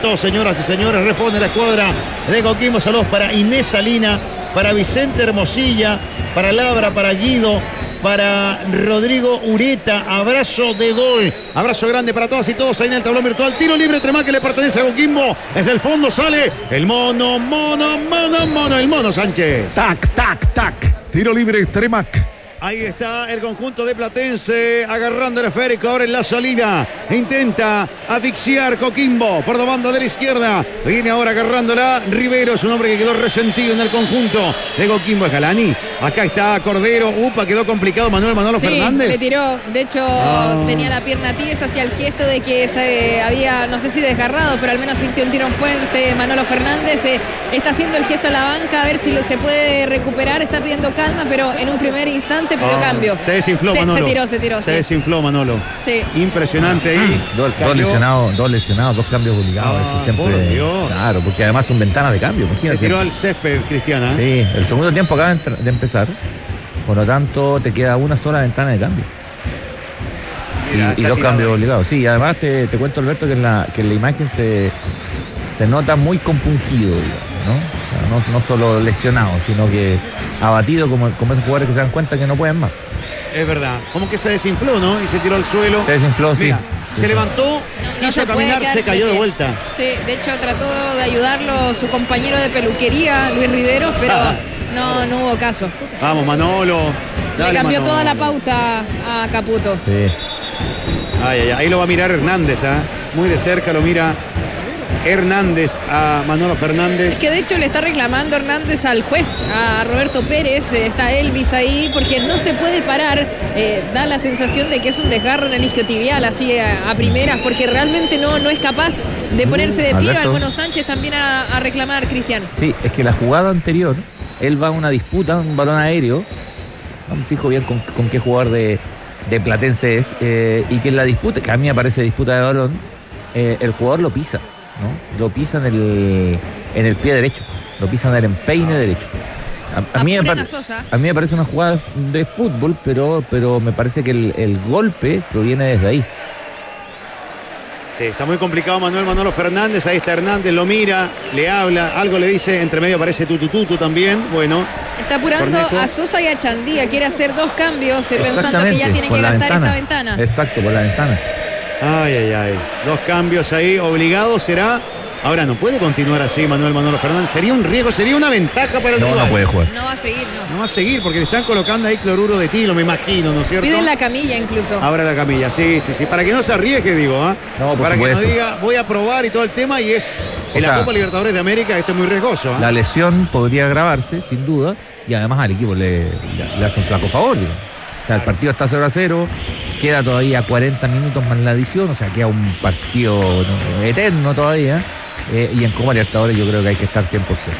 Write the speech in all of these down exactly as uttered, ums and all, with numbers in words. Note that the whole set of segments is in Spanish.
levantó, señoras y señores. Responde la escuadra de Coquimbo. Saludos para Inés Salina, para Vicente Hermosilla, para Labra, para Guido, para Rodrigo Ureta. Abrazo de gol. Abrazo grande para todas y todos ahí en el tablón virtual. Tiro libre, Tremac, que le pertenece a Coquimbo. Desde el fondo sale el mono, mono, mono, mono, el mono Sánchez. Tac, tac, tac. Tiro libre, Tremac. Ahí está el conjunto de Platense agarrando el esférico ahora en la salida. Intenta asfixiar Coquimbo por la banda de la izquierda. Viene ahora agarrándola Rivero, es un hombre que quedó resentido en el conjunto de Coquimbo. Es Galani. Acá está Cordero. Upa, quedó complicado Manuel Manolo sí, Fernández. Le tiró. De hecho, oh. tenía la pierna tiesa, hacía el gesto de que se había, no sé si desgarrado, pero al menos sintió un tirón fuerte Manolo Fernández. Eh, está haciendo el gesto a la banca a ver si lo, se puede recuperar. Está pidiendo calma, pero en un primer instante pidió oh, cambio. Se desinfló se, Manolo. Se tiró, se tiró. Se sí. desinfló Manolo. Sí. Impresionante ahí. Dos, dos lesionados, dos lesionados, dos cambios obligados. Ah, eso siempre. por Dios. Claro, porque además son ventanas de cambio. Imagínate. Se tiró al césped, Cristiana. Sí, el segundo tiempo acaba de empezar. Por lo tanto, te queda una sola ventana de cambio. Mira, y, y dos cambios ahí. obligados. Sí, además te, te cuento, Alberto, que en la, que en la imagen se, se nota muy compungido, ¿no? O sea, no, no solo lesionado, sino que abatido, como, como esos jugadores que se dan cuenta que no pueden más. Es verdad. Como que se desinfló, ¿no? Y se tiró al suelo. Se desinfló, Mira, sí. Se levantó, no, quiso no caminar, se cayó de vuelta. Sí, de hecho trató de ayudarlo su compañero de peluquería, Luis Riveros, pero ah. no, no hubo caso. Vamos, Manolo. Dale, Le cambió Manolo. toda la pauta a Caputo. Sí. Ay, ay, ahí lo va a mirar Hernández, ¿eh? Muy de cerca lo mira Hernández a Manolo Fernández. Es que de hecho le está reclamando Hernández al juez, a Roberto Pérez, está Elvis ahí, porque no se puede parar, eh, da la sensación de que es un desgarro en el isquiotibial así a, a primeras, porque realmente no, no es capaz de ponerse de pie. Al Mono Sánchez también a, a reclamar, Cristian. Sí, es que la jugada anterior, él va a una disputa, un balón aéreo, no me fijo bien con, con qué jugador de, de Platense es, eh, y que en la disputa, que a mí me parece disputa de balón, eh, el jugador lo pisa. ¿no? Lo pisa en el, en el pie derecho, lo pisa en el empeine derecho. A, a, mí me pare, a mí me parece una jugada de fútbol, pero, pero me parece que el, el golpe proviene desde ahí. Sí, está muy complicado Manuel Manolo Fernández. Ahí está Hernández, lo mira, le habla, algo le dice, entre medio aparece Tutututu también. Bueno, está apurando Cornejo. a Sosa y a Chandía, quiere hacer dos cambios eh, pensando que ya tiene que gastar ventana. esta ventana. Exacto, por la ventana. Ay, ay, ay. Dos cambios ahí obligados será. Ahora no puede continuar así Manuel Manolo Fernández. Sería un riesgo, sería una ventaja para el No, rival. no puede jugar. No va a seguir, no. No va a seguir porque le están colocando ahí cloruro de tilo, me imagino, ¿no es cierto? Piden la camilla incluso. Ahora la camilla, sí, sí, sí. Para que no se arriesgue, digo, ¿ah? ¿eh? No, por Para supuesto. que no diga, voy a probar y todo el tema y es en o la sea, Copa Libertadores de América, esto es muy riesgoso. ¿eh? La lesión podría agravarse, sin duda, y además al equipo le, le, le hace un flaco favor, digo. O sea, el partido está cero a cero, queda todavía cuarenta minutos más la adición, o sea, queda un partido no, eterno todavía, eh, y en Copa Libertadores yo creo que hay que estar cien por ciento.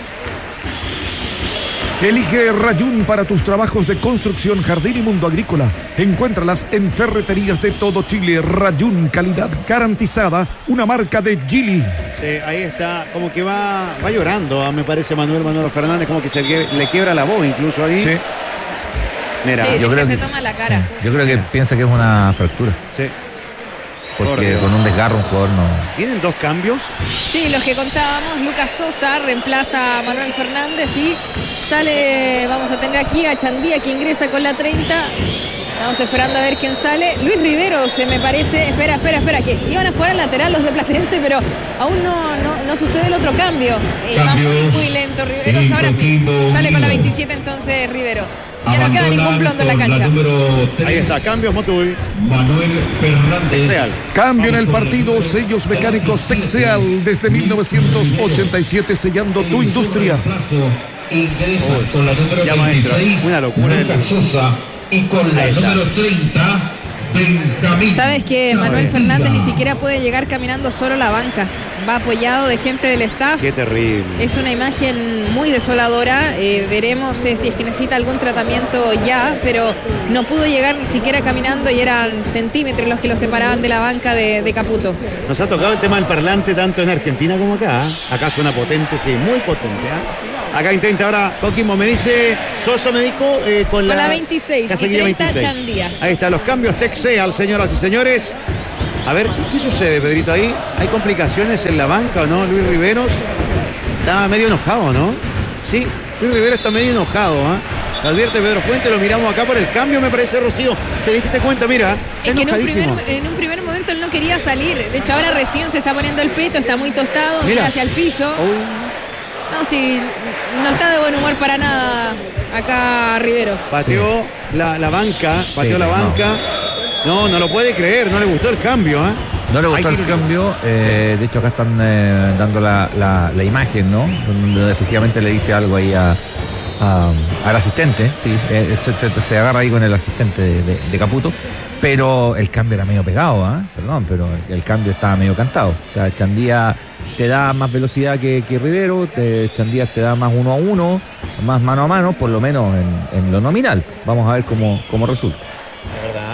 Elige Rayún para tus trabajos de construcción, jardín y mundo agrícola. Encuéntralas en ferreterías de todo Chile. Rayún, calidad garantizada, una marca de Gili. Sí, ahí está, como que va, va llorando, me parece Manuel Manolo Fernández, como que se le quiebra la voz incluso ahí. Sí. Mira, sí, yo creo que se toma la cara. Sí, yo creo que piensa que es una fractura. Sí. Porque con un desgarro un jugador no... ¿Tienen dos cambios? Sí, los que contábamos. Lucas Sosa reemplaza a Manuel Fernández y sale, vamos a tener aquí a Chandía que ingresa con la treinta. Estamos esperando a ver quién sale. Luis Riveros, eh, me parece. Espera, espera, espera. Que iban a jugar al lateral los de Platense, pero aún no, no, no sucede el otro cambio. Eh, va muy, muy lento Riveros. Ahora sí, sale con la veintisiete entonces Riveros. Ya no queda ningún blondo en la cancha. La Ahí está, cambios Motuy. Manuel Fernández. Texeal. Cambio en el partido, sellos mecánicos Texeal desde mil novecientos ochenta y siete, sellando tu industria. Ingresa oh, con la número veintiséis, una locura. Lucas Sosa, y con la número treinta, Benjamín. Sabes que Manuel Fernández ni siquiera puede llegar caminando solo a la banca. Va apoyado de gente del staff. Qué terrible. Es una imagen muy desoladora. Eh, veremos eh, si es que necesita algún tratamiento ya, pero no pudo llegar ni siquiera caminando y eran centímetros los que lo separaban de la banca de, de Caputo. Nos ha tocado el tema del parlante tanto en Argentina como acá. ¿eh? Acá suena potente, sí, muy potente. ¿eh? Acá intenta ahora Coquimbo, me dice, Sosa me dijo, eh, con, con la, la veintiséis y treinta veintiséis. Chandía. Ahí están los cambios Texeal, señoras y señores. A ver, ¿qué, qué sucede, Pedrito? ¿Ahí hay complicaciones en la banca o no? Luis Riveros está medio enojado, ¿no? Sí, Luis Riveros está medio enojado, ¿ah? ¿eh? Advierte Pedro Fuente, lo miramos acá por el cambio, me parece, Rocío. ¿Te diste cuenta? Mira, es que en un, primer, en un primer momento él no quería salir. De hecho, ahora recién se está poniendo el peto, está muy tostado, mira, mira hacia el piso. Oh. No, sí, no está de buen humor para nada acá Riveros. Pateó sí. la, la banca, pateó sí, la banca. No. no, no lo puede creer, no le gustó el cambio, ¿eh? No le gustó el cambio, eh, de hecho acá están eh, dando la, la, la imagen, ¿no? Donde efectivamente le dice algo ahí a, a, al asistente, sí, eh, se, se, se agarra ahí con el asistente de, de, de Caputo, pero el cambio era medio pegado, ¿eh? Perdón, pero el, el cambio estaba medio cantado. O sea, Chandía te da más velocidad que, que Rivero, te, Chandía te da más uno a uno, más mano a mano, por lo menos en, en lo nominal. Vamos a ver cómo, cómo resulta. La verdad.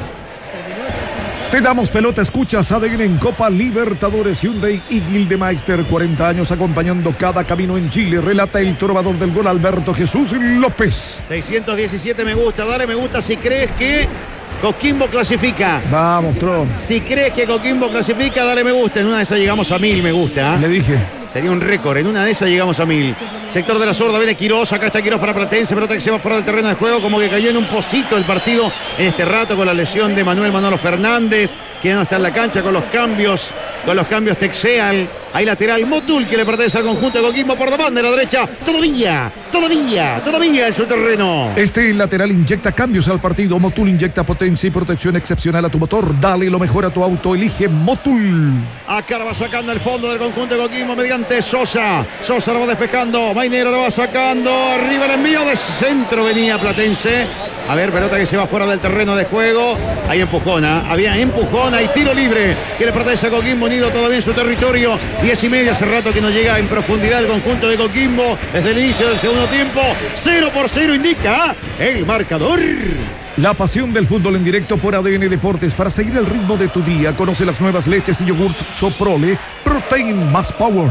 Te damos pelota, escuchas A D N en Copa Libertadores. Hyundai y Gildemeister, cuarenta años acompañando cada camino en Chile. Relata el trovador del gol, Alberto Jesús López. seiscientos diecisiete me gusta, dale me gusta si crees que Coquimbo clasifica. Vamos, Tron. Si crees que Coquimbo clasifica, dale me gusta. En una de esas llegamos a mil me gusta. ¿eh? Le dije. Sería un récord, en una de esas llegamos a mil. Sector de la zurda, viene Quirós, acá está Quirós para Platense, pelota que se va fuera del terreno de juego, como que cayó en un pocito el partido en este rato con la lesión de Manuel Manolo Fernández, que no está en la cancha con los cambios, con los cambios Texeal, ahí lateral Motul, que le pertenece al conjunto de Coquimbo por la banda de la derecha, todavía, todavía, todavía en su terreno. Este lateral inyecta cambios al partido, Motul inyecta potencia y protección excepcional a tu motor, dale lo mejor a tu auto, elige Motul. Acá la va sacando el fondo del conjunto de Coquimbo mediante Sosa, Sosa lo va despejando, Mainero lo va sacando, arriba el envío de centro, venía Platense. A ver, pelota que se va fuera del terreno de juego. Hay empujona, había empujona y tiro libre que le pertenece a Coquimbo Unido todavía en su territorio. Diez y media, hace rato que no llega en profundidad el conjunto de Coquimbo desde el inicio del segundo tiempo. Cero por cero indica el marcador. La pasión del fútbol en directo por A D N Deportes. Para seguir el ritmo de tu día, conoce las nuevas leches y yogurts Soprole Protein más Power.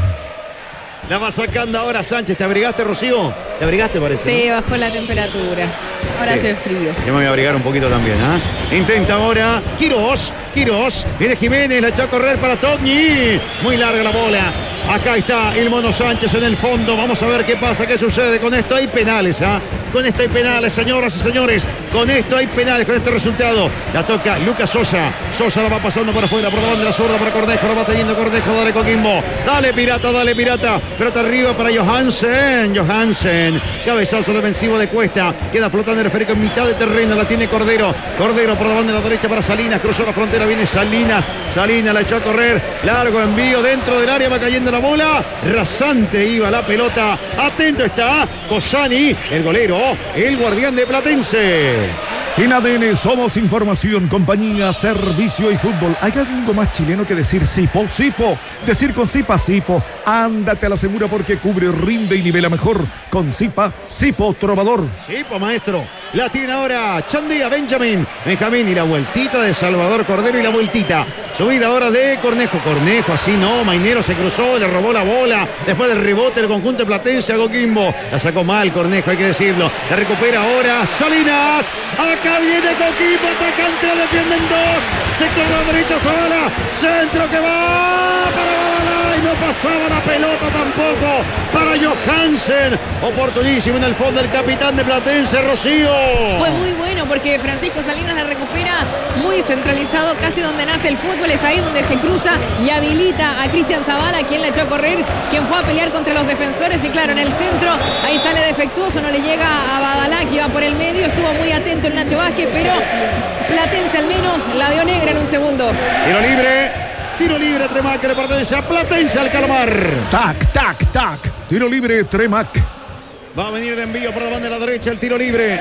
La va sacando ahora Sánchez. ¿Te abrigaste, Rocío? ¿Te abrigaste, parece? Sí, ¿no? bajó la temperatura. Ahora sí. Hace frío. Yo me voy a abrigar un poquito también, ¿ah? ¿eh? Intenta ahora Quirós. Quirós. Viene Jiménez. La echó a correr para Togni. Muy larga la bola. Acá está el Mono Sánchez en el fondo. Vamos a ver qué pasa, qué sucede. Con esto hay penales, ¿ah? ¿eh? Con esto hay penales, señoras y señores. Con esto hay penales, con este resultado. La toca Lucas Sosa. Sosa la va pasando por afuera, por delante de la zurda para Cornejo. Lo va teniendo Cornejo. Dale, Coquimbo. Dale, Pirata, dale, Pirata. Pelota arriba para Johansen. Johansen. Cabezazo defensivo de Cuesta. Queda flotando el esférico en mitad de terreno. La tiene Cordero. Cordero por la banda de la derecha para Salinas. Cruzó la frontera. Viene Salinas. Salinas la echó a correr. Largo envío dentro del área. Va cayendo la bola. Rasante iba la pelota. Atento está Cosani, el golero, el guardián de Platense. En A D N somos información, compañía, servicio y fútbol. ¿Hay algo más chileno que decir Sipo? Sipo. Decir con Sipa, Sipo. Ándate a la segura porque cubre, rinde y nivela mejor. Con Sipa, Sipo Trovador. Sipo, maestro. La tiene ahora Chandía, Benjamín. Benjamín y la vueltita de Salvador Cordero y la vueltita. Subida ahora de Cornejo. Cornejo, así no. Mainero se cruzó, le robó la bola. Después del rebote, el conjunto Platense a Coquimbo. La sacó mal Cornejo, hay que decirlo. La recupera ahora Salinas. Acá viene Coquimbo, atacante, lo defienden dos. Sector de la derecha, Zavala. Centro que va para Badalá y no pasaba la pelota tampoco para Johansen. Oportunísimo en el fondo el capitán de Platense, Rocío. Fue muy bueno porque Francisco Salinas la recupera muy centralizado, casi donde nace el fútbol. Es ahí donde se cruza y habilita a Cristian Zavala, quien la echó a correr, quien fue a pelear contra los defensores. Y claro, en el centro, ahí sale defectuoso, no le llega a Badalá, que iba por el medio. Estuvo muy atento el Nacho Vázquez, pero Platense al menos la vio negra en un segundo. Tiro libre, tiro libre, Tremac, que le pertenece a Platense al Calamar. Tac, tac, tac. Tiro libre, Tremac. Va a venir el envío por la banda de la derecha, el tiro libre.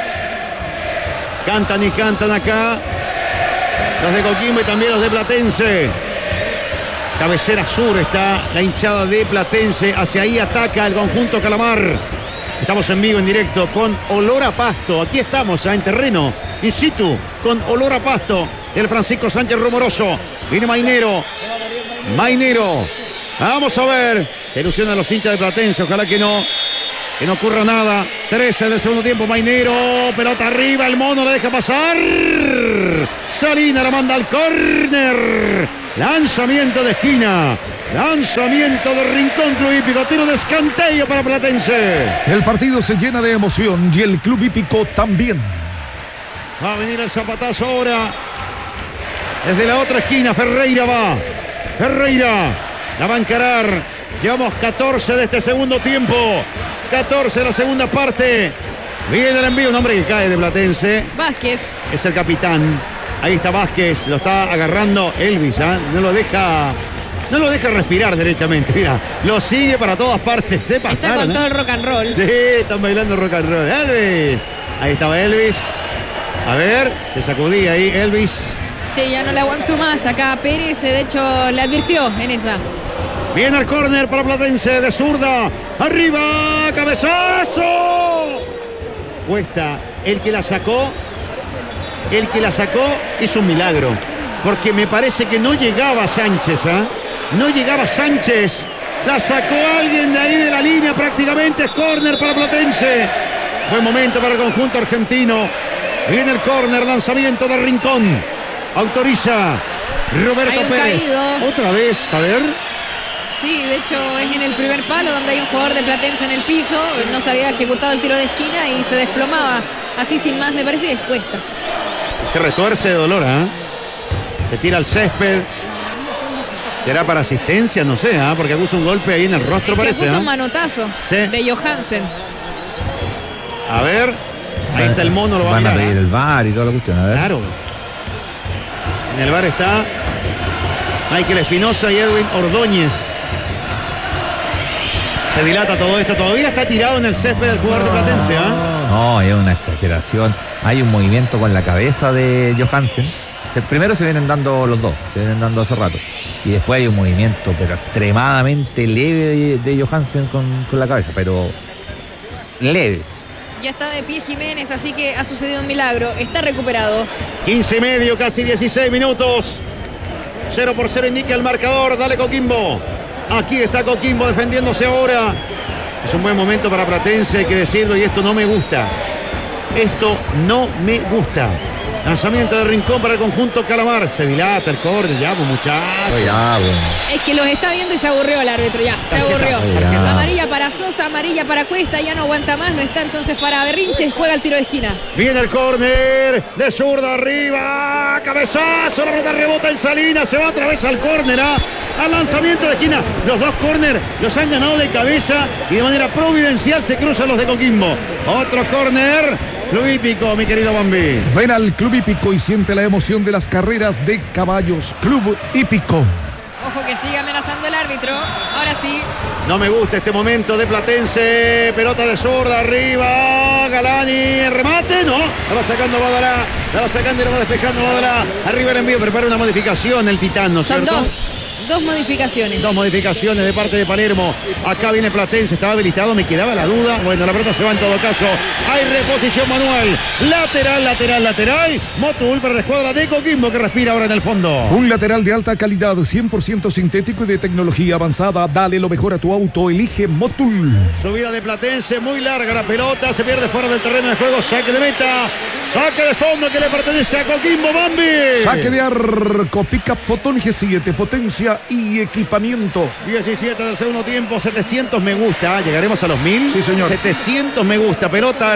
Cantan y cantan acá los de Coquimbo y también los de Platense. Cabecera sur está la hinchada de Platense. Hacia ahí ataca el conjunto Calamar. Estamos en vivo, en directo, con olor a pasto. Aquí estamos, ¿eh? En terreno, in situ, con olor a pasto. El Francisco Sánchez Rumoroso. Viene Mainero. Mainero. Vamos a ver. Se ilusionan los hinchas de Platense. Ojalá que no. Que no ocurra nada. trece del segundo tiempo, Mainero. Pelota arriba, el mono la deja pasar. Salina la manda al córner. Lanzamiento de esquina. Lanzamiento de Rincón Club Hípico. Tiro de escanteo para Platense. El partido se llena de emoción y el Club Hípico también. Va a venir el zapatazo ahora. Desde la otra esquina, Ferreira va. Ferreira la va a encarar. Llevamos catorce de este segundo tiempo. catorce de la segunda parte. Viene el envío, un hombre que cae de Platense. Vázquez. Es el capitán. Ahí está Vázquez. Lo está agarrando Elvis. ¿eh? No lo deja. No lo deja respirar derechamente. Mira, lo sigue para todas partes. Se pasaron, Está con ¿eh? todo el rock and roll. Sí, están bailando rock and roll. Elvis. Ahí estaba Elvis. A ver, se sacudía ahí Elvis. Sí, ya no le aguanto más. Acá Pérez, de hecho, le advirtió en esa. Viene el córner para Platense de zurda. Arriba, cabezazo. Cuesta, el que la sacó, el que la sacó hizo un milagro. Porque me parece que no llegaba Sánchez, ¿eh? No llegaba Sánchez. La sacó alguien de ahí de la línea prácticamente. Es córner para Platense. Buen momento para el conjunto argentino. Viene el córner, lanzamiento de Rincón. Autoriza Roberto Hay un Pérez. caído. Otra vez, a ver. Sí, de hecho es en el primer palo donde hay un jugador de Platense en el piso. No se había ejecutado el tiro de esquina y se desplomaba. Así sin más, me parece que cuesta. Se retuerce de dolor, ¿eh? Se tira al césped. ¿Será para asistencia? No sé, ¿eh? Porque acusa un golpe ahí en el rostro, Es que parece. puso ¿eh? un manotazo Sí. de Johansen. A ver. Ahí está el mono, lo va a Van mirar. a pedir ¿eh? el V A R y toda la cuestión, a ver. Claro. En el bar está Michael Espinosa y Edwin Ordóñez. Se dilata todo esto. Todavía está tirado en el césped del jugador de Platense, ¿eh? No, es una exageración. Hay un movimiento con la cabeza de Johansen. Se- primero se vienen dando los dos, se vienen dando hace rato. Y después hay un movimiento, pero extremadamente leve de, de Johansen con, con la cabeza, pero leve. Ya está de pie Jiménez, así que ha sucedido un milagro. Está recuperado. quince y medio, casi dieciséis minutos. cero por cero indica el marcador. Dale Coquimbo. Aquí está Coquimbo defendiéndose ahora. Es un buen momento para Platense, hay que decirlo, y esto no me gusta. Esto no me gusta. Lanzamiento de Rincón para el conjunto Calamar. Se dilata el córner, ya, pues, muchachos. Ya, bueno. Es que los está viendo y se aburrió el árbitro, ya, se Tarjeta, aburrió. tarjeta. Amarilla para Sosa, amarilla para Cuesta, ya no aguanta más, no está entonces para Berrinches, juega el tiro de esquina. Viene el córner de zurda arriba. Cabezazo, la pelota rebota en Salinas. Se va otra vez al córner, ¿ah? Al lanzamiento de esquina. Los dos córner los han ganado de cabeza y de manera providencial se cruzan los de Coquimbo. Otro córner. Club Hípico, mi querido Bambi. Ven al Club Hípico y siente la emoción de las carreras de caballos. Club Hípico. Ojo que sigue amenazando el árbitro, ahora sí. No me gusta este momento de Platense. Pelota de zurda arriba. Galani, el remate, no. La va sacando Badalá. La va sacando y la va despejando Badalá. Arriba el envío, prepara una modificación el Titán, ¿no es Son cierto? dos, dos modificaciones. Dos modificaciones de parte de Palermo. Acá viene Platense, estaba habilitado, me quedaba la duda. Bueno, la pelota se va en todo caso. Hay reposición manual. Lateral, lateral, lateral. Motul para la escuadra de Coquimbo que respira ahora en el fondo. Un lateral de alta calidad, cien por ciento sintético y de tecnología avanzada. Dale lo mejor a tu auto. Elige Motul. Subida de Platense, muy larga la pelota. Se pierde fuera del terreno de juego. Saque de meta. Saque de fondo que le pertenece a Coquimbo, Bambi. Saque de arco. Pickup Photon G siete. Potencia y equipamiento. diecisiete del segundo tiempo, setecientos me gusta. ¿Llegaremos a los mil? Sí, señor. setecientos me gusta. Pelota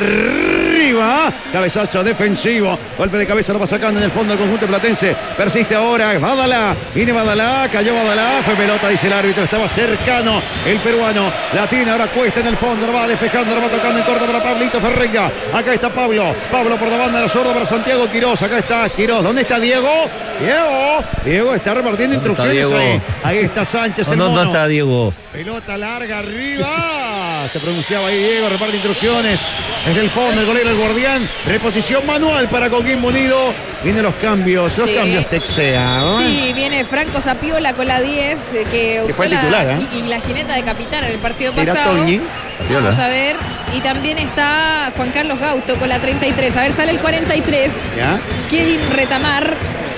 arriba. Cabezazo defensivo. Golpe de cabeza lo va sacando en el fondo el conjunto platense. Persiste ahora. Badalá. Viene Badalá. Cayó Badalá. Fue pelota, dice el árbitro. Estaba cercano el peruano. La tiene ahora Cuesta en el fondo. Lo va despejando. Lo va tocando en corto para Pablito Ferreira. Acá está Pablo. Pablo por la banda de la zurda para Santiago Quirós. Acá está Quirós. ¿Dónde está Diego? Diego. Diego está repartiendo instrucciones ahí. Ahí está Sánchez, el ¿Dónde mono. está Diego? Pelota larga arriba. Se pronunciaba ahí Diego, reparte instrucciones. Desde el fondo, el golero, el guardián. Reposición manual para Coquimbo Unido. Vienen los cambios, los Sí. cambios Texea, ¿no? Sí, viene Franco Zapiola con la diez, eh, que usó fue la, titular, ¿eh? y la jineta de capitán en el partido ¿Será pasado. Toñi? Vamos a ver. Y también está Juan Carlos Gauto con la treinta y tres. A ver, sale el cuarenta y tres. ¿Ya? Kevin Retamar.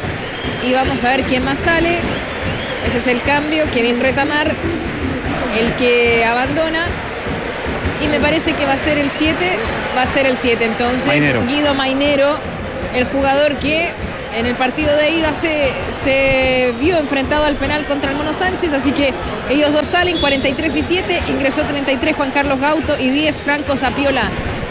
Y vamos a ver quién más sale. Ese es el cambio. Kevin Retamar, el que abandona. y me parece que va a ser el siete, va a ser el siete. Entonces, Mainero. Guido Mainero, el jugador que en el partido de ida se, se vio enfrentado al penal contra el Mono Sánchez, así que ellos dos salen, cuarenta y tres y siete, ingresó treinta y tres Juan Carlos Gauto y diez Franco Zapiola.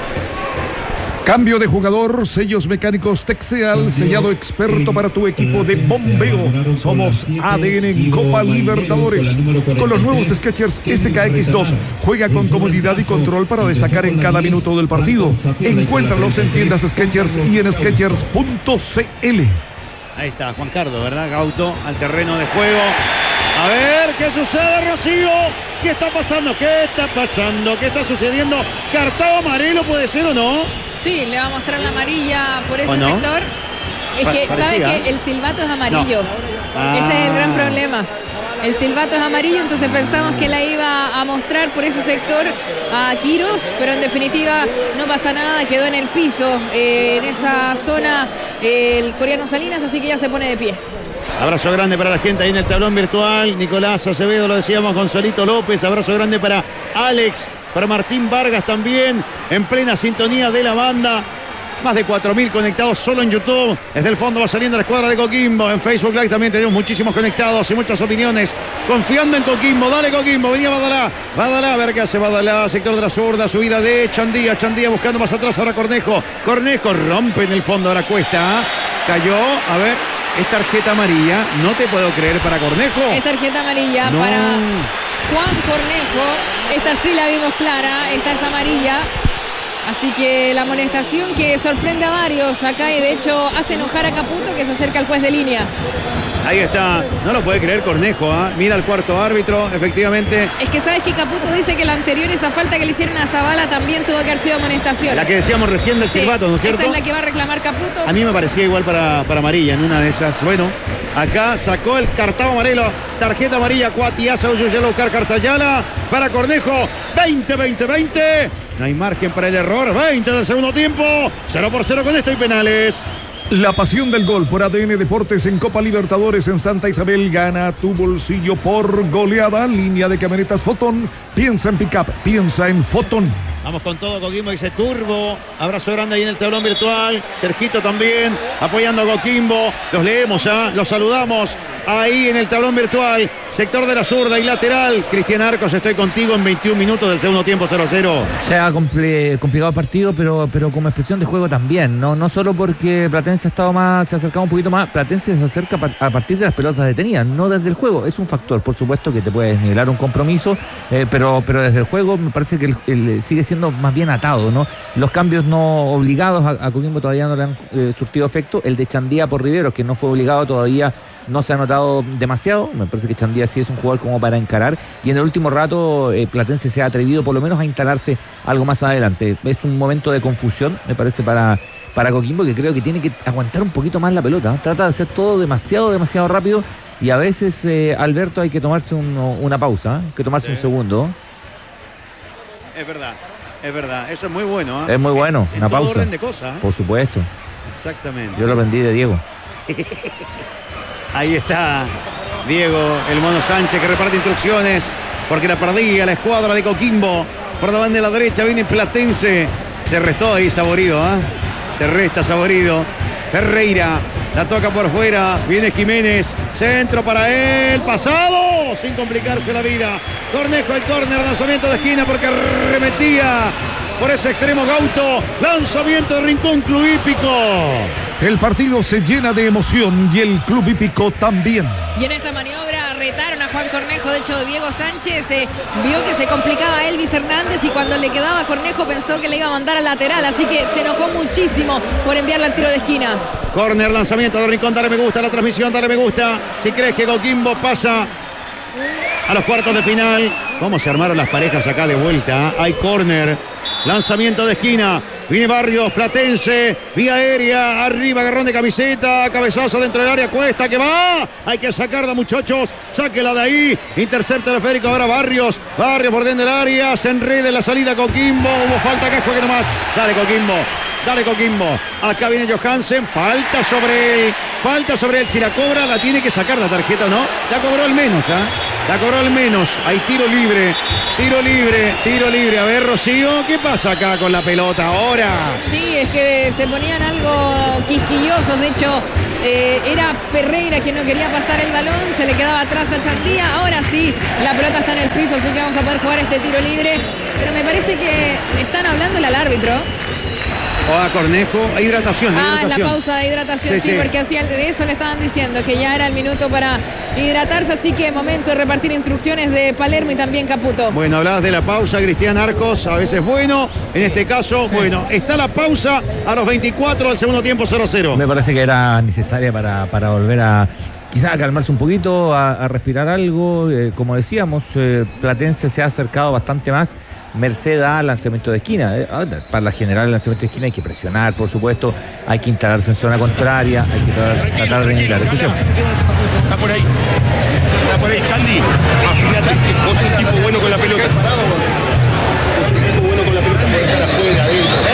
Cambio de jugador, sellos mecánicos Texeal, sellado experto para tu equipo de bombeo. Somos A D N en Copa Libertadores. Con los nuevos Skechers S K X dos, juega con comodidad y control para destacar en cada minuto del partido. Encuéntralos en tiendas Skechers y en skechers punto c l. Ahí está Juan Carlos, ¿verdad? Gauto al terreno de juego. A ver, ¿qué sucede, Rocío? ¿Qué está pasando? ¿Qué está pasando? ¿Qué está sucediendo? ¿Cartado amarelo puede ser o no? Sí, le va a mostrar la amarilla por ese ¿O no? sector. Es Pa- que, ¿sabe parecía. que el silbato es amarillo? No. Ah. Ese es el gran problema. El silbato es amarillo, entonces pensamos que la iba a mostrar por ese sector a Quirós, pero en definitiva no pasa nada, quedó en el piso, eh, en esa zona eh, el coreano Salinas, así que ya se pone de pie. Abrazo grande para la gente ahí en el tablón virtual. Nicolás Acevedo, lo decíamos, Gonzalito López. Abrazo grande para Alex, para Martín Vargas también, en plena sintonía de la banda. Más de cuatro mil conectados solo en YouTube. Desde el fondo va saliendo la escuadra de Coquimbo. En Facebook Live también tenemos muchísimos conectados y muchas opiniones. Confiando en Coquimbo. Dale Coquimbo. Venía Badalá. Badalá. A ver qué hace Badalá. Sector de la zurda. Subida de Chandía. Chandía buscando más atrás. Ahora Cornejo. Cornejo rompe en el fondo. Ahora Cuesta. Cayó. A ver. Es tarjeta amarilla. No te puedo creer para Cornejo. Es tarjeta amarilla No. para Juan Cornejo. Esta sí la vimos clara. Esta es amarilla. Así que la amonestación que sorprende a varios acá y de hecho hace enojar a Caputo, que se acerca al juez de línea. Ahí está. No lo puede creer Cornejo. ¿eh? Mira al cuarto árbitro. Efectivamente. Es que sabes que Caputo dice que la anterior, esa falta que le hicieron a Zavala, también tuvo que haber sido amonestación. La que decíamos recién del Sí, silbato, ¿no es cierto? esa es la que va a reclamar Caputo. A mí me parecía igual para, para amarilla en una de esas. Bueno, acá sacó el cartón amarelo. Tarjeta amarilla, Cuatiaza, Uyuyela, buscar Cartayala. Para Cornejo, veinte, veinte, veinte. No hay margen para el error. veinte del segundo tiempo. cero por cero con esto y penales. La pasión del gol por A D N Deportes en Copa Libertadores en Santa Isabel. Gana tu bolsillo por goleada. Línea de camionetas Fotón. Piensa en pick-up, piensa en Fotón. Vamos con todo, Coquimbo dice Turbo. Abrazo grande ahí en el tablón virtual. Sergito también apoyando a Coquimbo. Los leemos ya, los saludamos ahí en el tablón virtual. Sector de la zurda y lateral. Cristian Arcos, estoy contigo en veintiún minutos del segundo tiempo, cero a cero. Se ha compli- complicado el partido, pero, pero como expresión de juego también, ¿no? No solo porque Platense ha estado más, se ha acercado un poquito más, Platense se acerca a partir de las pelotas detenidas, no desde el juego. Es un factor, por supuesto, que te puede nivelar un compromiso, eh, pero, pero desde el juego me parece que el, el, sigue siendo más bien atado, ¿no? Los cambios no obligados a, a Coquimbo todavía no le han eh, surtido efecto. El de Chandía por Riveros, que no fue obligado todavía, no se ha notado demasiado. Me parece que Chandía sí es un jugador como para encarar, y en el último rato eh, Platense se ha atrevido por lo menos a instalarse algo más adelante. Es un momento de confusión, me parece, para, para Coquimbo, que creo que tiene que aguantar un poquito más la pelota, ¿eh? Trata de hacer todo demasiado, demasiado rápido, y a veces, eh, Alberto, hay que tomarse un, una pausa, ¿eh? Hay que tomarse Sí. un segundo. Es verdad, es verdad. Eso es muy bueno. ¿eh? Es muy bueno, En una todo pausa. orden de cosas. ¿eh? Por supuesto, Exactamente. yo lo aprendí de Diego. Ahí está Diego, el Mono Sánchez, que reparte instrucciones, porque la perdía la escuadra de Coquimbo. Por la banda de la derecha viene Platense. Se restó ahí Saborido, ¿eh? Se resta Saborido. Ferreira, la toca por fuera, viene Jiménez, centro para él, pasado, sin complicarse la vida. Cornejo al córner, lanzamiento de esquina porque remetía por ese extremo Gauto, lanzamiento de Rincón, Club Hípico. El partido se llena de emoción y el Club Hípico también. Y en esta maniobra retaron a Juan Cornejo. De hecho, Diego Sánchez eh, vio que se complicaba a Elvis Hernández y cuando le quedaba a Cornejo pensó que le iba a mandar al lateral. Así que se enojó muchísimo por enviarle al tiro de esquina. Corner, lanzamiento de Rincón, dale me gusta a la transmisión, dale me gusta. Si crees que Coquimbo pasa a los cuartos de final. ¿Cómo se armaron las parejas acá de vuelta? Hay corner, lanzamiento de esquina. Viene Barrios, Platense, vía aérea, arriba, agarrón de camiseta, cabezazo dentro del área, Cuesta que va. Hay que sacarla, muchachos. Sáquela de ahí. Intercepta el Federico, ahora Barrios. Barrios por dentro del área, se enreda en la salida Coquimbo. Hubo falta acá, juegue nomás. Dale Coquimbo. Dale Coquimbo, acá viene Johansen, falta sobre él, falta sobre él, si la cobra la tiene que sacar la tarjeta, ¿no? La cobró al menos, ¿ah? ¿eh? La cobró al menos. Hay tiro libre. Tiro libre. Tiro libre. A ver, Rocío, ¿qué pasa acá con la pelota ahora? Sí, es que se ponían algo quisquillosos. De hecho, eh, era Ferreira quien no quería pasar el balón. Se le quedaba atrás a Chandía. Ahora sí, la pelota está en el piso, así que vamos a poder jugar este tiro libre. Pero me parece que están hablando al árbitro. O a Cornejo, a hidratación. Ah, hidratación. la pausa de hidratación, sí, Sí, sí, sí. porque hacía de eso le estaban diciendo, que ya era el minuto para hidratarse, así que momento de repartir instrucciones de Palermo y también Caputo. Bueno, hablabas de la pausa, Cristian Arcos, a veces bueno, en este caso, bueno, está la pausa a los veinticuatro del segundo tiempo, cero cero. Me parece que era necesaria para, para volver a quizás a calmarse un poquito, a, a respirar algo. Eh, como decíamos, eh, Platense se ha acercado bastante más, merced al lanzamiento de esquina. Eh, ahora, para generar el lanzamiento de esquina hay que presionar, por supuesto, hay que instalarse en zona contraria, hay que tratar, tratar de iniciar. Escuchemos. Está por ahí. Está por ahí, Chandy. Afínate. Vos sos un tipo bueno con la pelota. Vos sos un tipo bueno con la pelota. Podés estar afuera,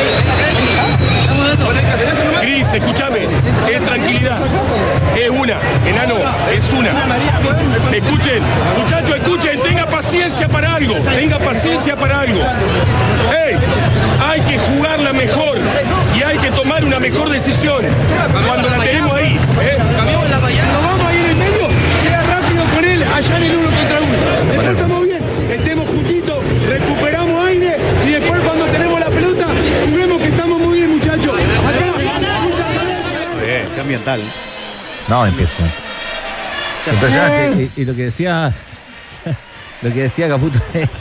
adentro. Cris, escúchame. Es tranquilidad. Es una. Enano, es una. Escuchen, muchachos, escuchen. Tenga paciencia para algo. Tenga paciencia para algo. ¡Ey! Hay que jugarla mejor. Y hay que tomar una mejor decisión. Cuando la tenemos ahí. ¿eh? Cambiamos la vallada. Nos vamos a ir en medio. Sea rápido con él. Allá en el uno contra uno. Después estamos bien. Estemos juntitos. Recuperamos aire. Y después cuando tenemos la pelota, juguemos que estamos muy bien, muchachos. Acá. Muy bien, qué ambiental. No, impresionante. Impresionante. Y, y lo que decía lo que decía Caputo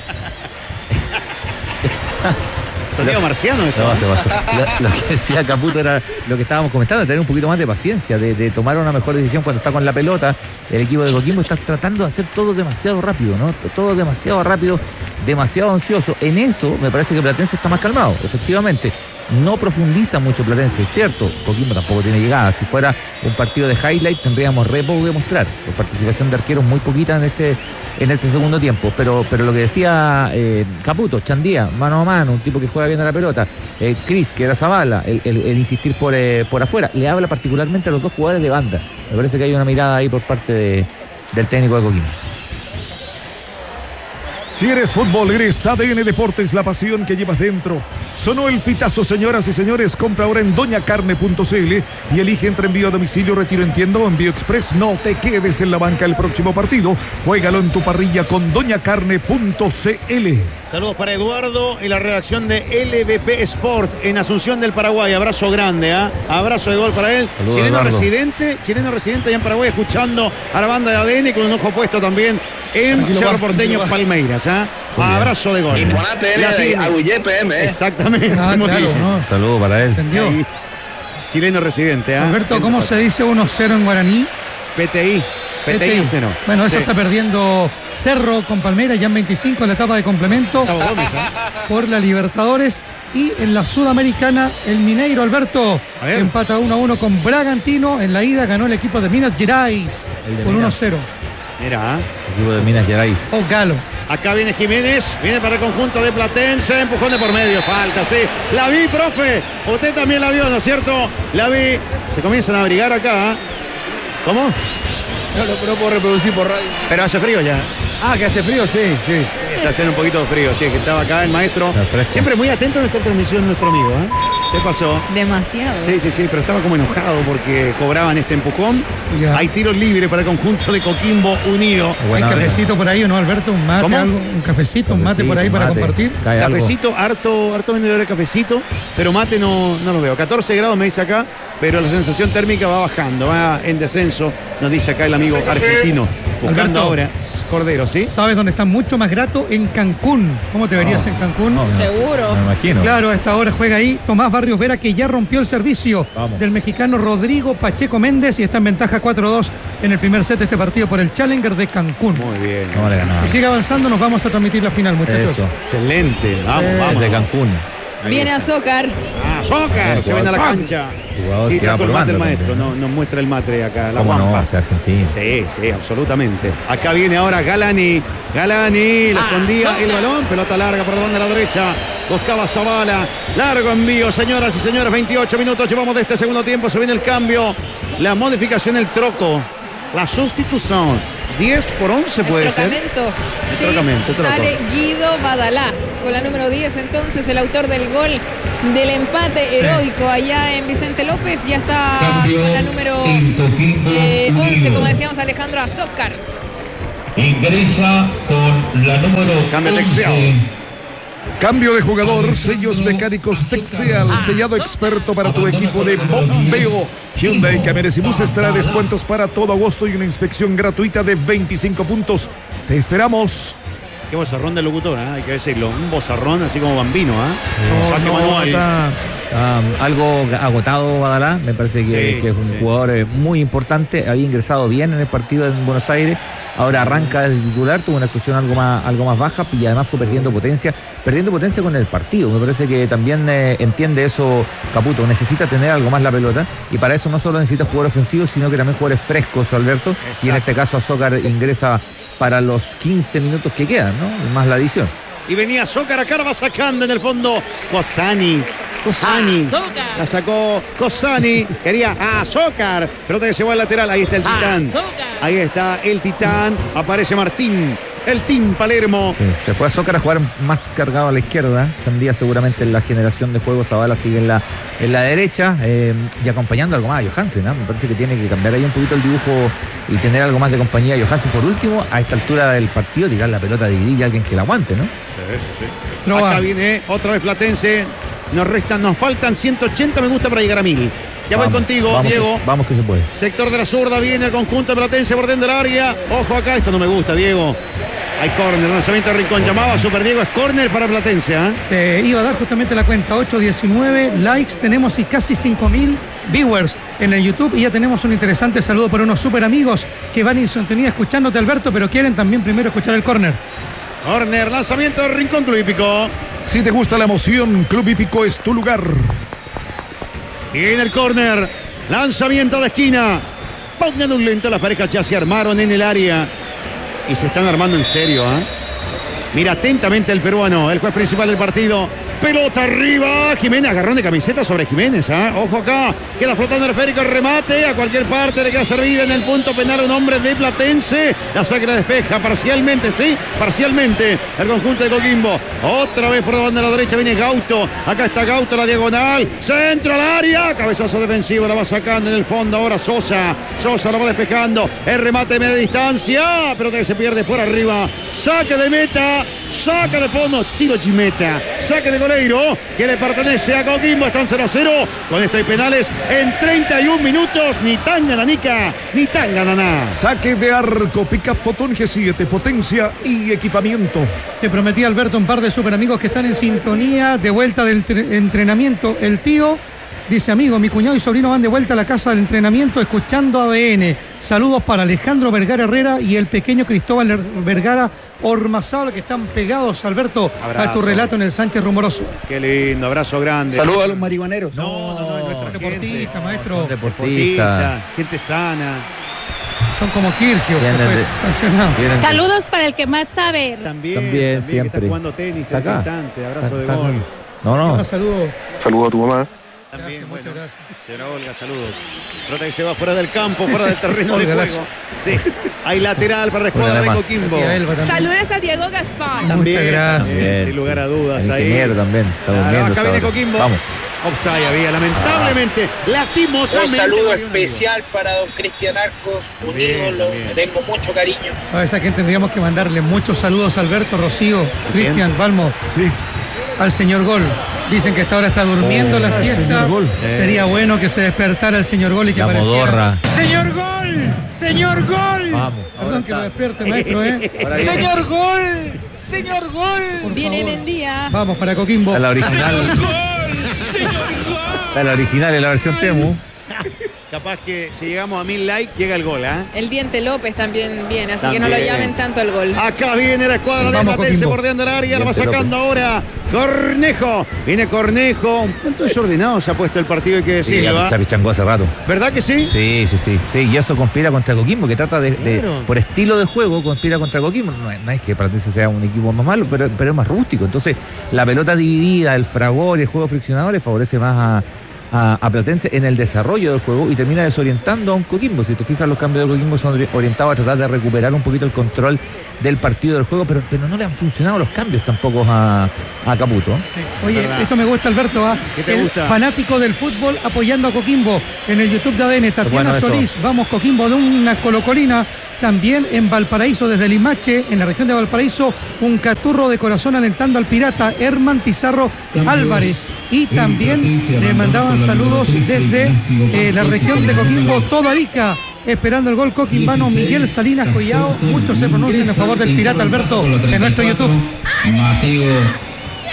Sonido marciano esto. no, se va a hacer. Lo, lo que decía Caputo era lo que estábamos comentando, de tener un poquito más de paciencia, de, de tomar una mejor decisión cuando está con la pelota. El equipo de Coquimbo está tratando de hacer todo demasiado rápido, ¿no? Todo demasiado rápido, demasiado ansioso. En eso me parece que Platense está más calmado, efectivamente. No profundiza mucho Platense, es cierto. Coquimbo tampoco tiene llegada. Si fuera un partido de highlight tendríamos re poco que mostrar. Por participación de arqueros muy poquita en este en este segundo tiempo. Pero pero lo que decía eh, Caputo, Chandía, mano a mano, un tipo que juega bien a la pelota. Eh, Cris, que era Zavala, el, el, el insistir por, eh, por afuera. Le habla particularmente a los dos jugadores de banda. Me parece que hay una mirada ahí por parte de, del técnico de Coquimbo. Si eres fútbol, eres A D N Deportes, la pasión que llevas dentro. Sonó el pitazo, señoras y señores. Compra ahora en doña carne punto c l y elige entre envío a domicilio, retiro en tienda o envío express. No te quedes en la banca el próximo partido. Juégalo en tu parrilla con doña carne punto c l. Saludos para Eduardo y la redacción de L V P Sport en Asunción del Paraguay. Abrazo grande, ¿ah? ¿eh? Abrazo de gol para él. Saludos, chileno Eduardo. residente, chileno residente allá en Paraguay, escuchando a la banda de A D N con un ojo puesto también en Cerro Porteño, Palmeiras. ¿eh? Abrazo de gol. Y pon A T N La de tiene. Aguillé P M. ¿eh? Exactamente. Ah, muy claro, bien. ¿no? Un saludo para él. ¿Entendió? Ahí. Chileno residente. ¿eh? Alberto, ¿cómo se dice uno cero en guaraní? P T I. P T I cero. Bueno, eso Sí. está perdiendo Cerro con Palmeiras ya en veinticinco en la etapa de complemento Gustavo Gómez, ¿eh? por la Libertadores. Y en la Sudamericana, el Mineiro, Alberto, A ver. empata uno a uno con Bragantino. En la ida ganó el equipo de Minas Gerais El de por Minas. uno cero. Mira, ¿eh? Equipo de Minas Gerais. O Galo. acá viene Jiménez, viene para el conjunto de Platense, empujón de por medio, falta, sí. La vi, profe, usted también la vio, ¿no es cierto? La vi, se comienzan a abrigar acá. ¿eh? ¿Cómo? No lo no puedo reproducir por radio. Pero hace frío ya. Ah, que hace frío, sí, sí. Está haciendo un poquito de frío, sí, que estaba acá el maestro. Está fresco. Siempre muy atento a nuestra transmisión, nuestro amigo, ¿eh? ¿Qué pasó? Demasiado. Sí, sí, sí, pero estaba como enojado porque cobraban este empujón. Ya. Hay tiros libres para el conjunto de Coquimbo Unido. Hay Buena onda. cafecito por ahí, ¿o no, Alberto? Un mate, ¿Cómo? algo, un cafecito, un mate por ahí para Mate. compartir. Cae algo. Cafecito, harto, harto vendedor de cafecito, pero mate no, no lo veo. catorce grados me dice acá, pero la sensación térmica va bajando, va en descenso, nos dice acá el amigo argentino. Buscando Alberto, ahora Cordero, ¿sí? ¿Sabes dónde está mucho más grato? En Cancún. ¿Cómo te verías en Cancún? No, no, Seguro. Me imagino. Claro, a esta hora juega ahí Tomás Barrios Vera, que ya rompió el servicio Vamos. del mexicano Rodrigo Pacheco Méndez y está en ventaja cuatro dos en el primer set de este partido por el Challenger de Cancún. Muy bien. No le ganaba. Si sigue avanzando, nos vamos a transmitir la final, muchachos. Eso. Excelente, vamos, Eh, vamos. De Cancún. Ahí Viene a está. Zócar. Ah, Zócar, se ven a la Zócar. cancha. Jugador Sí, que va trajo el mate el probando maestro, también. no, nos muestra el mate acá, la ¿Cómo no? guampa. Hacia Argentina. Sí, sí, absolutamente. Acá viene ahora Galani. Galani, la escondía el balón, pelota larga por la banda de la derecha. Buscaba Zavala. Largo envío, señoras y señores. veintiocho minutos llevamos de este segundo tiempo. Se viene el cambio, la modificación, el troco, la sustitución. diez por once puede ser. Trocamento. Sí, Trocamento, trocó. sale Guido Badalá con la número diez, entonces el autor del gol del empate heroico allá en Vicente López. Ya está Cambio con la número en Coquimbo eh, once, Unido. como decíamos, Alejandro Azócar. Ingresa con la número Cambio once. Texeal. Cambio de jugador, sellos mecánicos Texeal, sellado experto para tu equipo de bombeo. Hyundai Cameras y Buses trae descuentos para todo agosto y una inspección gratuita de veinticinco puntos. Te esperamos. Qué bozarrón de locutor, ¿eh? Hay que decirlo. Un bozarrón así como Bambino, ¿eh? Saque No, manual. está- Um, algo agotado Badalá, me parece que, Sí, que es un sí. jugador eh, muy importante, había ingresado bien en el partido en Buenos Aires, ahora arranca de titular, tuvo una actuación algo más, algo más baja y además fue perdiendo potencia, perdiendo potencia con el partido, me parece que también eh, entiende eso Caputo, necesita tener algo más la pelota y para eso no solo necesita jugadores ofensivos, sino que también jugadores frescos, Alberto, y en este caso Azócar ingresa para los quince minutos que quedan, ¿no? Y más la adición. Y venía Zócar acá, va sacando en el fondo Cosani. Cosani. La sacó Cosani. Quería a Zócar. Pelota que se va al lateral. Ahí está el Titán. Ahí está el Titán. Aparece Martín. El Team Palermo. Sí, se fue a Zócar a jugar más cargado a la izquierda. Tendría seguramente en la generación de juego. Zavala sigue en la, en la derecha eh, y acompañando algo más a Johansen. ¿no? Me parece que tiene que cambiar ahí un poquito el dibujo y tener algo más de compañía a Johansen. Por último, a esta altura del partido, tirar la pelota, dividir y alguien que la aguante, ¿no? Trova. Acá viene otra vez Platense. Nos restan, nos faltan ciento ochenta me gusta para llegar a mil. Ya voy Vamos, contigo, vamos Diego. Que, vamos que se puede. Sector de la zurda, viene el conjunto de Platense por dentro del área. Ojo acá, esto no me gusta, Diego. Hay córner, lanzamiento de Rincón. Llamaba Super Diego, es córner para Platense. ¿eh? Te iba a dar justamente la cuenta, ocho diecinueve likes, tenemos y casi cinco mil viewers en el YouTube y ya tenemos un interesante saludo por unos super amigos que van en sintonía escuchándote, Alberto, pero quieren también primero escuchar el córner. Córner, lanzamiento de Rincón Club Hípico. Si te gusta la emoción, Club Hípico es tu lugar. Y en el córner, lanzamiento de esquina. Pongan un lento, las parejas ya se armaron en el área. Y se están armando en serio, ¿eh? Mira atentamente el peruano, el juez principal del partido. Pelota arriba, Jiménez, agarrón de camiseta sobre Jiménez, ¿eh? Ojo acá, queda flotando el esférico, el remate, a cualquier parte le queda servida en el punto penal un hombre de Platense. La saca, la despeja parcialmente, sí, parcialmente el conjunto de Coquimbo. Otra vez por la banda de la derecha viene Gauto, acá está Gauto, la diagonal, centro al área, cabezazo defensivo, la va sacando en el fondo ahora Sosa. Sosa la va despejando, el remate de media distancia, pelota que se pierde por arriba, saque de meta, saca de fondo, tiro Chimeta, saque de Goleiro, que le pertenece a Coquimbo, están cero a cero, con esto hay penales en treinta y un minutos, ni tan gananica, ni tan gananá. Saque de arco, Pickup Photon G siete, potencia y equipamiento. Te prometí, Alberto, un par de super amigos que están en sintonía de vuelta del tre- entrenamiento. El tío dice: amigo, mi cuñado y sobrino van de vuelta a la casa del entrenamiento escuchando A D N. Saludos para Alejandro Vergara Herrera y el pequeño Cristóbal Vergara Ormazábal, que están pegados, Alberto, Abrazo. a tu relato en el Sánchez Rumoroso. Qué lindo, abrazo grande. Saludos a los marihuaneros. No, no, no, es nuestra gente. Deportista, maestro. Son deportistas. Deportista, gente sana. Son como Kirchio, que Vienen fue de- sancionado. Vienen de- Saludos para el que más sabe. También, También, que siempre. está jugando tenis Está en acá. este instante. Abrazo Está- de está- gol. No, no. Un saludo. Saludos a tu mamá. También, Gracias, muchas gracias. Señora Olga, saludos. Pelota que se va fuera del campo, fuera del terreno de Olga, juego. Sí, hay lateral para la escuadra de además. Coquimbo. Y a Elba también. Saludos a Diego Gaspar. Muchas gracias. también, Bien, sin lugar a sí. dudas. El ahí. ingeniero también, está Claro, durmiendo acá hasta viene ahora. Coquimbo. Vamos. Offside había, lamentablemente, Un lastimosamente. saludo Mariano especial para don Cristian Arcos, un También, ídolo, también. le tengo mucho cariño. ¿Sabes a quién tendríamos que mandarle muchos saludos? Alberto, Rocío, Cristian, Balmo, Sí. al señor Gol. Dicen que hasta ahora está durmiendo Oh, la al siesta. señor Gol. Sería bueno que se despertara el señor Gol y que La apareciera. modorra. ¡Señor Gol! ¡Señor Gol! Vamos. Perdón que lo despierte, maestro, ¿eh? Ahora viene. ¡Señor Gol! ¡Señor Gol! Por Viene favor. Mendía. Vamos para Coquimbo. Está la original. Está la original y la versión Temu. Capaz que si llegamos a mil likes, llega el gol, ¿ah? El Diente López también viene, así que no También. lo llamen tanto el gol. Acá viene la escuadra de Vamos, Platense Coquimbo. bordeando el área, la va Diente sacando ahora Cornejo. Viene Cornejo. Un tanto desordenado se ha puesto el partido, hay que Sí, decirlo, ya ¿ah? se apichangó hace rato. ¿Verdad que sí? Sí, sí, sí, sí. Y eso conspira contra Coquimbo, que trata de, de- Claro. por estilo de juego, conspira contra Coquimbo. No, es- no es que Platense sea un equipo más malo, pero, pero es más rústico. Entonces, la pelota dividida, el fragor y el juego friccionado le favorece más a, a, a Platense en el desarrollo del juego y termina desorientando a un Coquimbo. Si te fijas, los cambios de Coquimbo son orientados a tratar de recuperar un poquito el control del partido del juego, pero, pero no le han funcionado los cambios tampoco a, a Caputo. Sí. Oye, ¿verdad? Esto me gusta, Alberto. ¿ah? ¿Qué te el gusta? Fanático del fútbol apoyando a Coquimbo en el YouTube de A D N. Tatiana bueno Solís, vamos Coquimbo de una colocolina. También en Valparaíso, desde Limache, en la región de Valparaíso, un caturro de corazón alentando al pirata Herman Pizarro Álvarez. Y también le mandaban saludos desde eh, la región de Coquimbo, toda Arica, esperando el gol coquimbano Miguel Salinas Collao. Muchos se pronuncian a favor del pirata, Alberto, en nuestro YouTube. Mateo.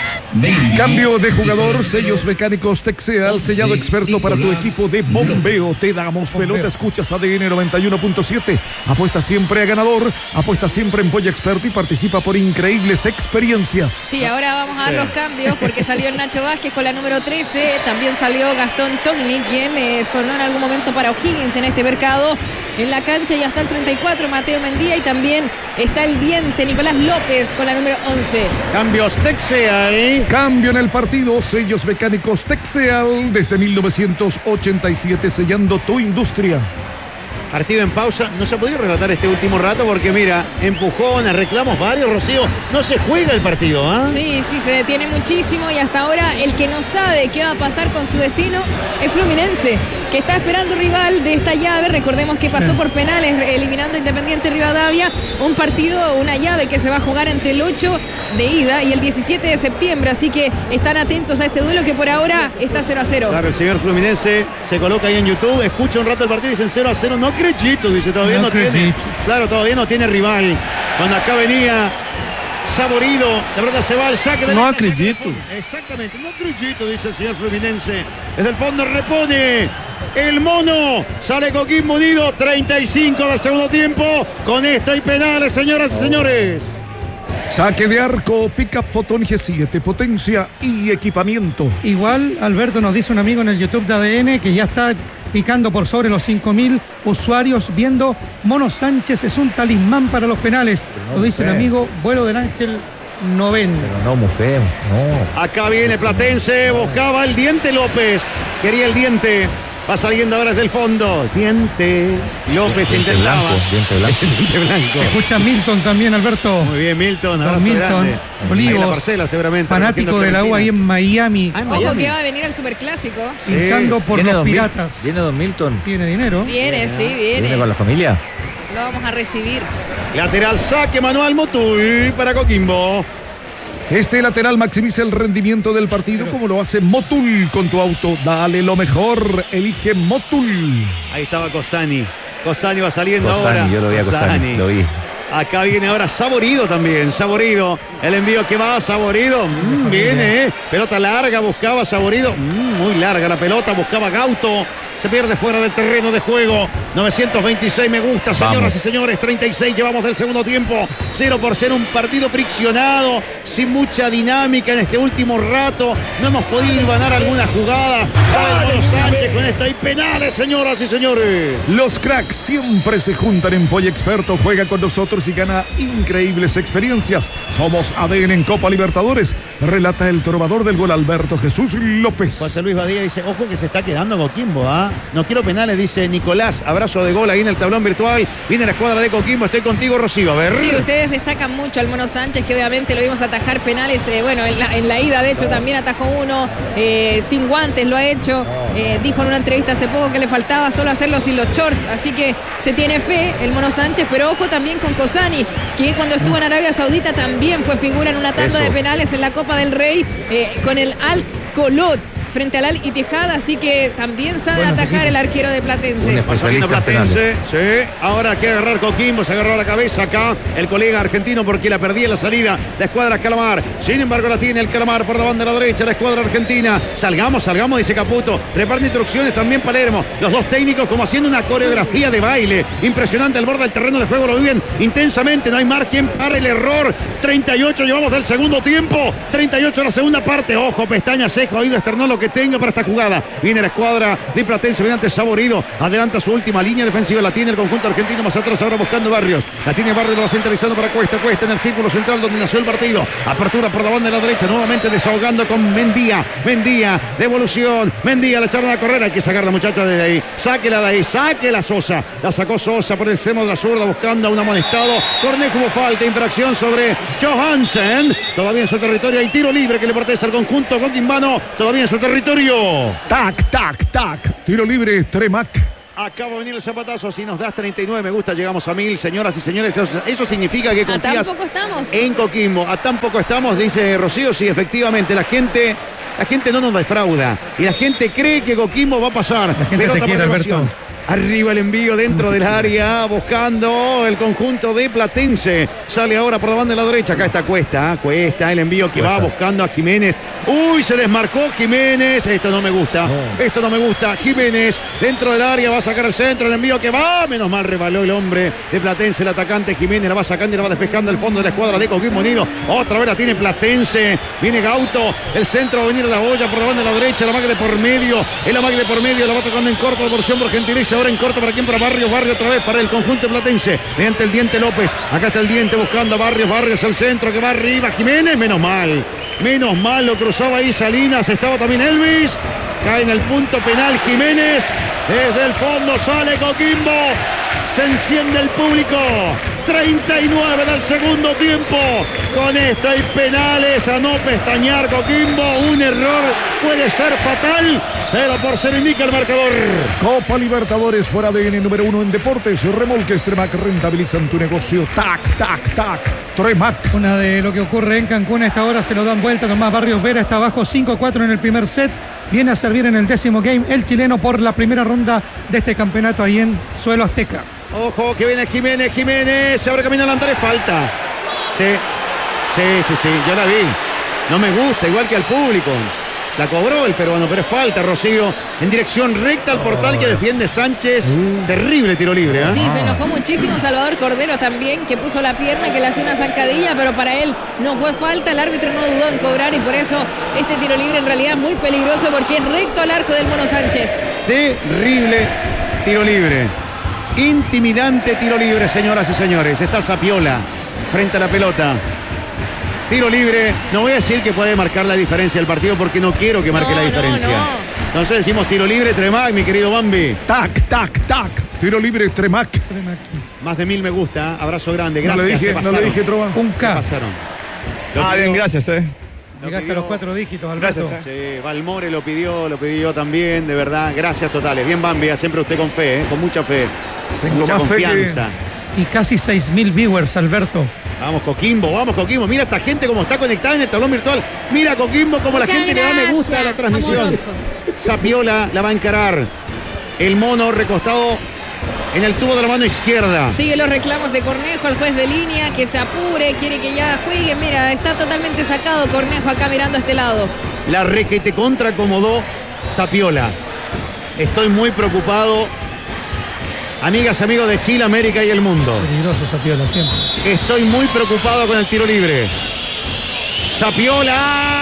Cambio de jugador, sellos mecánicos Texeal, sellado experto para tu equipo de bombeo. Te damos pelota, escuchas A D N noventa y uno punto siete. Apuesta siempre a ganador, apuesta siempre en Polla Experto y participa por increíbles experiencias. Sí, ahora vamos a dar los cambios porque salió el Nacho Vázquez con la número trece. También salió Gastón Togni, quien eh, sonó en algún momento para O'Higgins en este mercado. En la cancha ya está el treinta y cuatro, Mateo Mendía, y también está el diente Nicolás López con la número once. Cambios Texeal. Cambio en el partido, sellos mecánicos Texeal desde mil novecientos ochenta y siete, sellando tu industria. Partido en pausa, no se ha podido relatar este último rato porque mira, empujones, reclamos varios, Rocío, no se juega el partido, ¿ah? Sí, sí, se detiene muchísimo y hasta ahora el que no sabe qué va a pasar con su destino es Fluminense, que está esperando rival de esta llave. Recordemos que pasó por penales eliminando a Independiente Rivadavia, un partido, una llave que se va a jugar entre el ocho de ida y el diecisiete de septiembre, así que están atentos a este duelo que por ahora está cero a cero. Claro, el señor Fluminense se coloca ahí en YouTube, escucha un rato el partido y dicen cero a cero, no crechito, dice, todavía no, no tiene, claro, todavía no tiene rival. Cuando acá venía Saborido, de verdad se va al saque de no la acredito. Exactamente, no acredito, dice el señor Fluminense. Desde el fondo repone el mono. Sale Coquimbo Unido, treinta y cinco del segundo tiempo. Con esto hay penales, señoras y señores. Saque de arco, Pickup Fotón G siete, potencia y equipamiento. Igual, Alberto, nos dice un amigo en el YouTube de A D N que ya está picando por sobre los cinco mil usuarios viendo Mono Sánchez es un talismán para los penales. No lo dice el amigo Vuelo del Ángel noventa. Pero no, Mufé, no. Acá viene Platense, buscaba el diente López. Quería el diente. Va saliendo ahora desde el fondo. Diente López diente intentaba. Blanco, diente blanco. Diente blanco. Escucha Milton también, Alberto. Muy bien, Milton. Ahora Milton Olivos, la parcela, seguramente, fanático de la U ahí en Miami. Ah, en Miami. Ojo que va a venir el Superclásico. Sí. Hinchando por ¿Viene los don piratas. Mil, ¿Viene don Milton? Tiene dinero. Viene, sí, viene. ¿Viene con la familia? Lo vamos a recibir. Lateral saque manual Motul para Coquimbo. Este lateral maximiza el rendimiento del partido como lo hace Motul con tu auto. Dale lo mejor, elige Motul. Ahí estaba Cosani. Cosani va saliendo Cosani, ahora. yo lo vi a Cosani, lo vi. Acá viene ahora Saborido también, Saborido. El envío que va, Saborido. Mm, viene, eh. Pelota larga, buscaba Saborido. Mm, muy larga la pelota, buscaba Gauto. Se pierde fuera del terreno de juego. novecientos veintiséis me gusta, señoras Vamos. y señores. treinta y seis llevamos del segundo tiempo. cero por cero, un partido friccionado, sin mucha dinámica en este último rato. No hemos podido ganar alguna jugada. Sale el Mono Sánchez con esto. Hay penales, señoras y señores. Los cracks siempre se juntan en Polla Experto. Juega con nosotros y gana increíbles experiencias. Somos A D N en Copa Libertadores. Relata el trovador del gol, Alberto Jesús López. José Luis Badía dice, ojo que se está quedando Coquimbo, ¿ah? ¿eh? No quiero penales, dice Nicolás. Abrazo de gol ahí en el tablón virtual. Viene la escuadra de Coquimbo. Estoy contigo, Rocío. A ver. Sí, ustedes destacan mucho al Mono Sánchez, que obviamente lo vimos atajar penales. Eh, bueno, en la, en la ida, de hecho, también atajó uno. Eh, sin guantes lo ha hecho. Eh, dijo en una entrevista hace poco que le faltaba solo hacerlo sin los shorts. Así que se tiene fe el Mono Sánchez. Pero ojo también con Cosani, que cuando estuvo en Arabia Saudita también fue figura en una tanda Eso. de penales en la Copa del Rey eh, con el Al Colot frente al Al Ittihad, así que también sabe bueno, atajar el arquero de Platense. Un Platense, sí. Ahora quiere agarrar Coquimbo, se agarró la cabeza acá el colega argentino porque la perdía en la salida. La escuadra Calamar, sin embargo la tiene el Calamar por la banda de la derecha, la escuadra argentina. Salgamos, salgamos, dice Caputo. Reparte instrucciones también Palermo. Los dos técnicos como haciendo una coreografía de baile. Impresionante al borde del terreno de juego, lo viven intensamente, no hay margen para el error. treinta y ocho llevamos del segundo tiempo, treinta y ocho la segunda parte. Ojo, pestaña, cejo, oído, esternón, lo que que tenga para esta jugada. Viene la escuadra de Platense mediante Saborido. Adelanta su última línea defensiva. La tiene el conjunto argentino más atrás. Ahora buscando Barrios. La tiene Barrios, lo va centralizando para Cuesta. Cuesta en el círculo central donde nació el partido. Apertura por la banda de la derecha. Nuevamente desahogando con Mendía. Mendía, devolución. Mendía, la echaron a correr. Hay que sacar a la muchacha desde ahí. Sáquela de ahí. Sáquela Sosa. La sacó Sosa por el seno de la zurda buscando a un amonestado. Cornejo hubo falta. Infracción sobre Johansen. Todavía en su territorio hay tiro libre que le pertenece al conjunto coquimbano. Todavía en su territorio. Tac, tac, tac. Tiro libre, Tremac. Acaba de venir el zapatazo. Si nos das treinta y nueve, me gusta, llegamos a mil. Señoras y señores, eso, eso significa que confías. ¿A tan poco estamos? En Coquimbo. A tan poco estamos, dice Rocío. Sí, efectivamente, la gente, la gente no nos defrauda. Y la gente cree que Coquimbo va a pasar. La gente Pelota te quiere, por Alberto. Arriba el envío dentro del área, buscando el conjunto de Platense. Sale ahora por la banda de la derecha. Acá está Cuesta, Cuesta, el envío que va buscando a Jiménez. Uy, se desmarcó Jiménez. Esto no me gusta, esto no me gusta. Jiménez dentro del área, va a sacar el centro, el envío que va. Menos mal rebaló el hombre de Platense, el atacante Jiménez. La va sacando y la va despejando el fondo de la escuadra de Coquimbo Unido. Otra vez la tiene Platense. Viene Gauto, el centro va a venir a la olla por la banda de la derecha. La magia de por medio, el amague de por medio. La va tocando en corto, porción por gentileza. Ahora en corto, ¿para quién? Para Barrios, Barrios otra vez para el conjunto platense, mediante el Diente López. Acá está el Diente buscando a Barrios, Barrios al centro que va arriba, Jiménez, menos mal, menos mal, lo cruzaba ahí Salinas, estaba también Elvis, cae en el punto penal Jiménez, desde el fondo sale Coquimbo, se enciende el público, treinta y nueve del segundo tiempo, con esto hay penales, a no pestañear Coquimbo, un error puede ser fatal, cero por cero indica el marcador. Copa Libertadores por A D N número uno en deportes. Remolques Tremac rentabilizan tu negocio. Tac, tac, tac. Tremac. Una de lo que ocurre en Cancún a esta hora se lo dan vuelta. Tomás Barrios Vera está abajo cinco cuatro en el primer set. Viene a servir en el décimo game el chileno por la primera ronda de este campeonato ahí en suelo azteca. Ojo que viene Jiménez, Jiménez, se abre camino al Antares, falta. Sí, sí, sí, sí, yo la vi. No me gusta, igual que al público. La cobró el peruano, pero es falta, Rocío. En dirección recta al portal que defiende Sánchez. Terrible tiro libre, ¿eh? Sí, se enojó muchísimo Salvador Cordero también, que puso la pierna, que le hacía una zancadilla, pero para él no fue falta. El árbitro no dudó en cobrar y por eso este tiro libre en realidad es muy peligroso porque es recto al arco del Mono Sánchez. Terrible tiro libre. Intimidante tiro libre, señoras y señores. Está Sapiola frente a la pelota. Tiro libre, no voy a decir que puede marcar la diferencia del partido porque no quiero que marque no, la diferencia. No, no. Entonces decimos tiro libre, Tremac, mi querido Bambi. Tac, tac, tac. Tiro libre, Tremac. Más de mil me gusta, ¿eh? Abrazo grande, No gracias. le dije, no le dije, Trova. Un Se K. pasaron. Ah, bien, gracias, eh. Llegaste a los cuatro dígitos, Alberto. Gracias, Sí, Valmore lo pidió, lo pidió también, de verdad. Gracias totales. Bien, Bambi, siempre usted con fe, ¿eh? Con mucha fe. Tengo mucha más fe que- confianza. Y casi seis mil viewers, Alberto. Vamos Coquimbo, vamos Coquimbo. Mira esta gente como está conectada en el tablón virtual. Mira Coquimbo como la Muchas gente le da me gusta a la gracias, transmisión. amorosos. Sapiola la va a encarar. El mono recostado en el tubo de la mano izquierda. Sigue los reclamos de Cornejo, el juez de línea, que se apure, quiere que ya juegue. Mira, está totalmente sacado Cornejo acá mirando a este lado. La requete contra acomodó Sapiola. Estoy muy preocupado. Amigas, amigos de Chile, América y el mundo. Peligroso Sapiola siempre. Estoy muy preocupado con el tiro libre. Sapiola.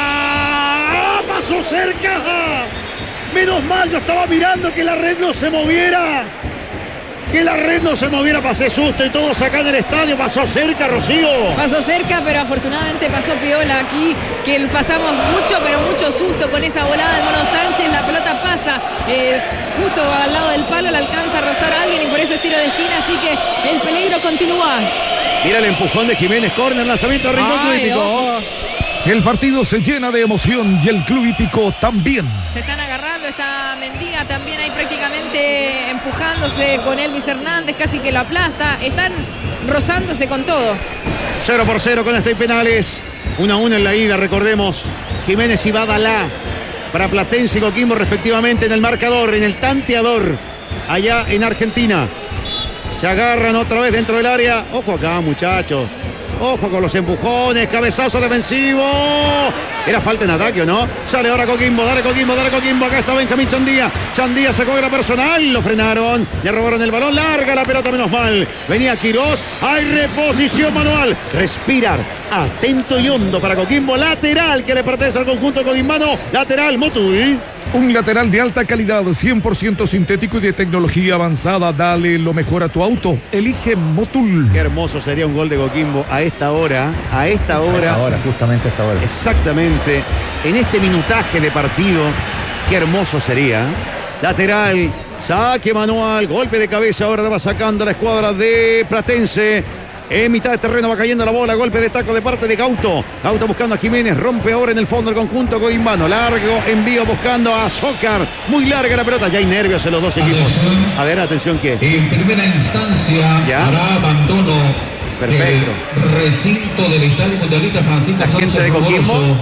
¡Ah! ¡Pasó cerca! Menos mal, yo estaba mirando que la red no se moviera. Que la red no se moviera, pasé susto y todos acá en el estadio. Pasó cerca, Rocío. Pasó cerca, pero afortunadamente pasó piola aquí, que pasamos mucho, pero mucho susto con esa volada del Mono Sánchez. La pelota pasa eh, justo al lado del palo, la alcanza a rozar a alguien y por eso es tiro de esquina, así que el peligro continúa. Mira el empujón de Jiménez, córner, lanzamiento de Rincón Ay, Crítico. ojo. El partido se llena de emoción y el Club Hípico también. Se están agarrando, está Mendía también ahí prácticamente empujándose con Elvis Hernández, casi que lo aplasta. Están rozándose con todo. cero por cero con este y penales. uno a uno en la ida, recordemos. Jiménez y Badalá para Platense y Coquimbo respectivamente en el marcador, en el tanteador, allá en Argentina. Se agarran otra vez dentro del área. Ojo acá, muchachos. Ojo con los empujones, cabezazo defensivo. Era falta en ataque, ¿o no? Sale ahora Coquimbo, dale Coquimbo, dale Coquimbo. Acá está Benjamín Chandía. Chandía se juega la personal, lo frenaron. Le robaron el balón, larga la pelota, menos mal. Venía Quirós, hay reposición manual. Respirar, atento y hondo para Coquimbo. Lateral que le pertenece al conjunto coquimbano. Lateral, Motul. Un lateral de alta calidad, cien por ciento sintético y de tecnología avanzada. Dale lo mejor a tu auto. Elige Motul. Qué hermoso sería un gol de Coquimbo a esta hora. A esta hora. Ahora, justamente a esta hora. Exactamente. En este minutaje de partido. Qué hermoso sería. Lateral. Saque manual. Golpe de cabeza. Ahora la va sacando la escuadra de Platense. En mitad de terreno va cayendo la bola, golpe de taco de parte de Gauto. Gauto buscando a Jiménez, rompe ahora en el fondo el conjunto coquimbano. Largo envío buscando a Zócar. Muy larga la pelota, ya hay nervios en los dos equipos. Atención. A ver, atención, ¿qué? En primera instancia ¿Ya? hará abandono Perfecto. del recinto del Estadio Mundialista Francisco La gente Sánchez de Coquimbo. Rumoroso,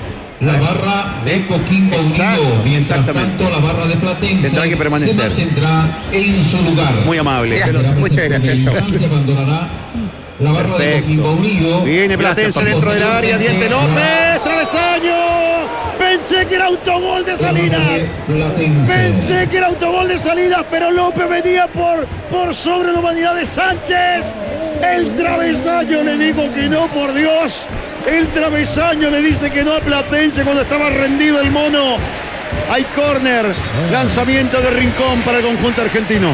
la barra de Coquimbo Exacto, Unido. Mientras exactamente. tanto, la barra de Platense Tendrá que permanecer. se mantendrá en su lugar. Muy amable. Ya, Pero- muchas gracias. Abandonará la barra de Perfecto. Coquimbo Unido. Viene Platense Gracias, dentro del área, Diente Posteriormente, López, travesaño. Pensé que era autogol de Salinas. Platense. Pensé que era autogol de Salinas, pero López venía por, por sobre la humanidad de Sánchez. El travesaño le dijo que no, por Dios. El travesaño le dice que no a Platense cuando estaba rendido el mono. Hay córner, lanzamiento de Rincón para el conjunto argentino.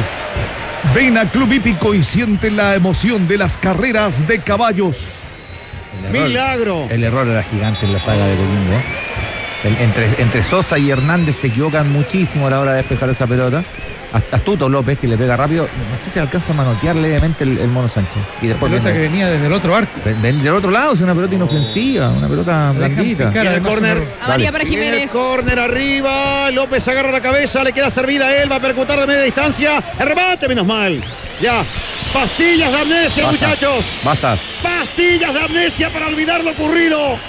Ven a Club Hípico y siente la emoción de las carreras de caballos. El error- Milagro. El error era gigante en la saga de Coquimbo. El- entre, entre Sosa y Hernández se equivocan muchísimo a la hora de despejar esa pelota. Ast- Astuto López, que le pega rápido. No sé si alcanza a manotear levemente el, el Mono Sánchez. Y después pelota que viene, venía desde el otro arco. ven- ven del otro lado, es una pelota inofensiva, una pelota Dejan blandita. picar, Viene el además, córner. un error. Amarilla para Viene el Jiménez. córner arriba. López agarra la cabeza. Le queda servida a él. Va a percutar de media distancia. El remate, menos mal. Ya. Pastillas de amnesia, Basta. muchachos. Basta. Pastillas de amnesia para olvidar lo ocurrido.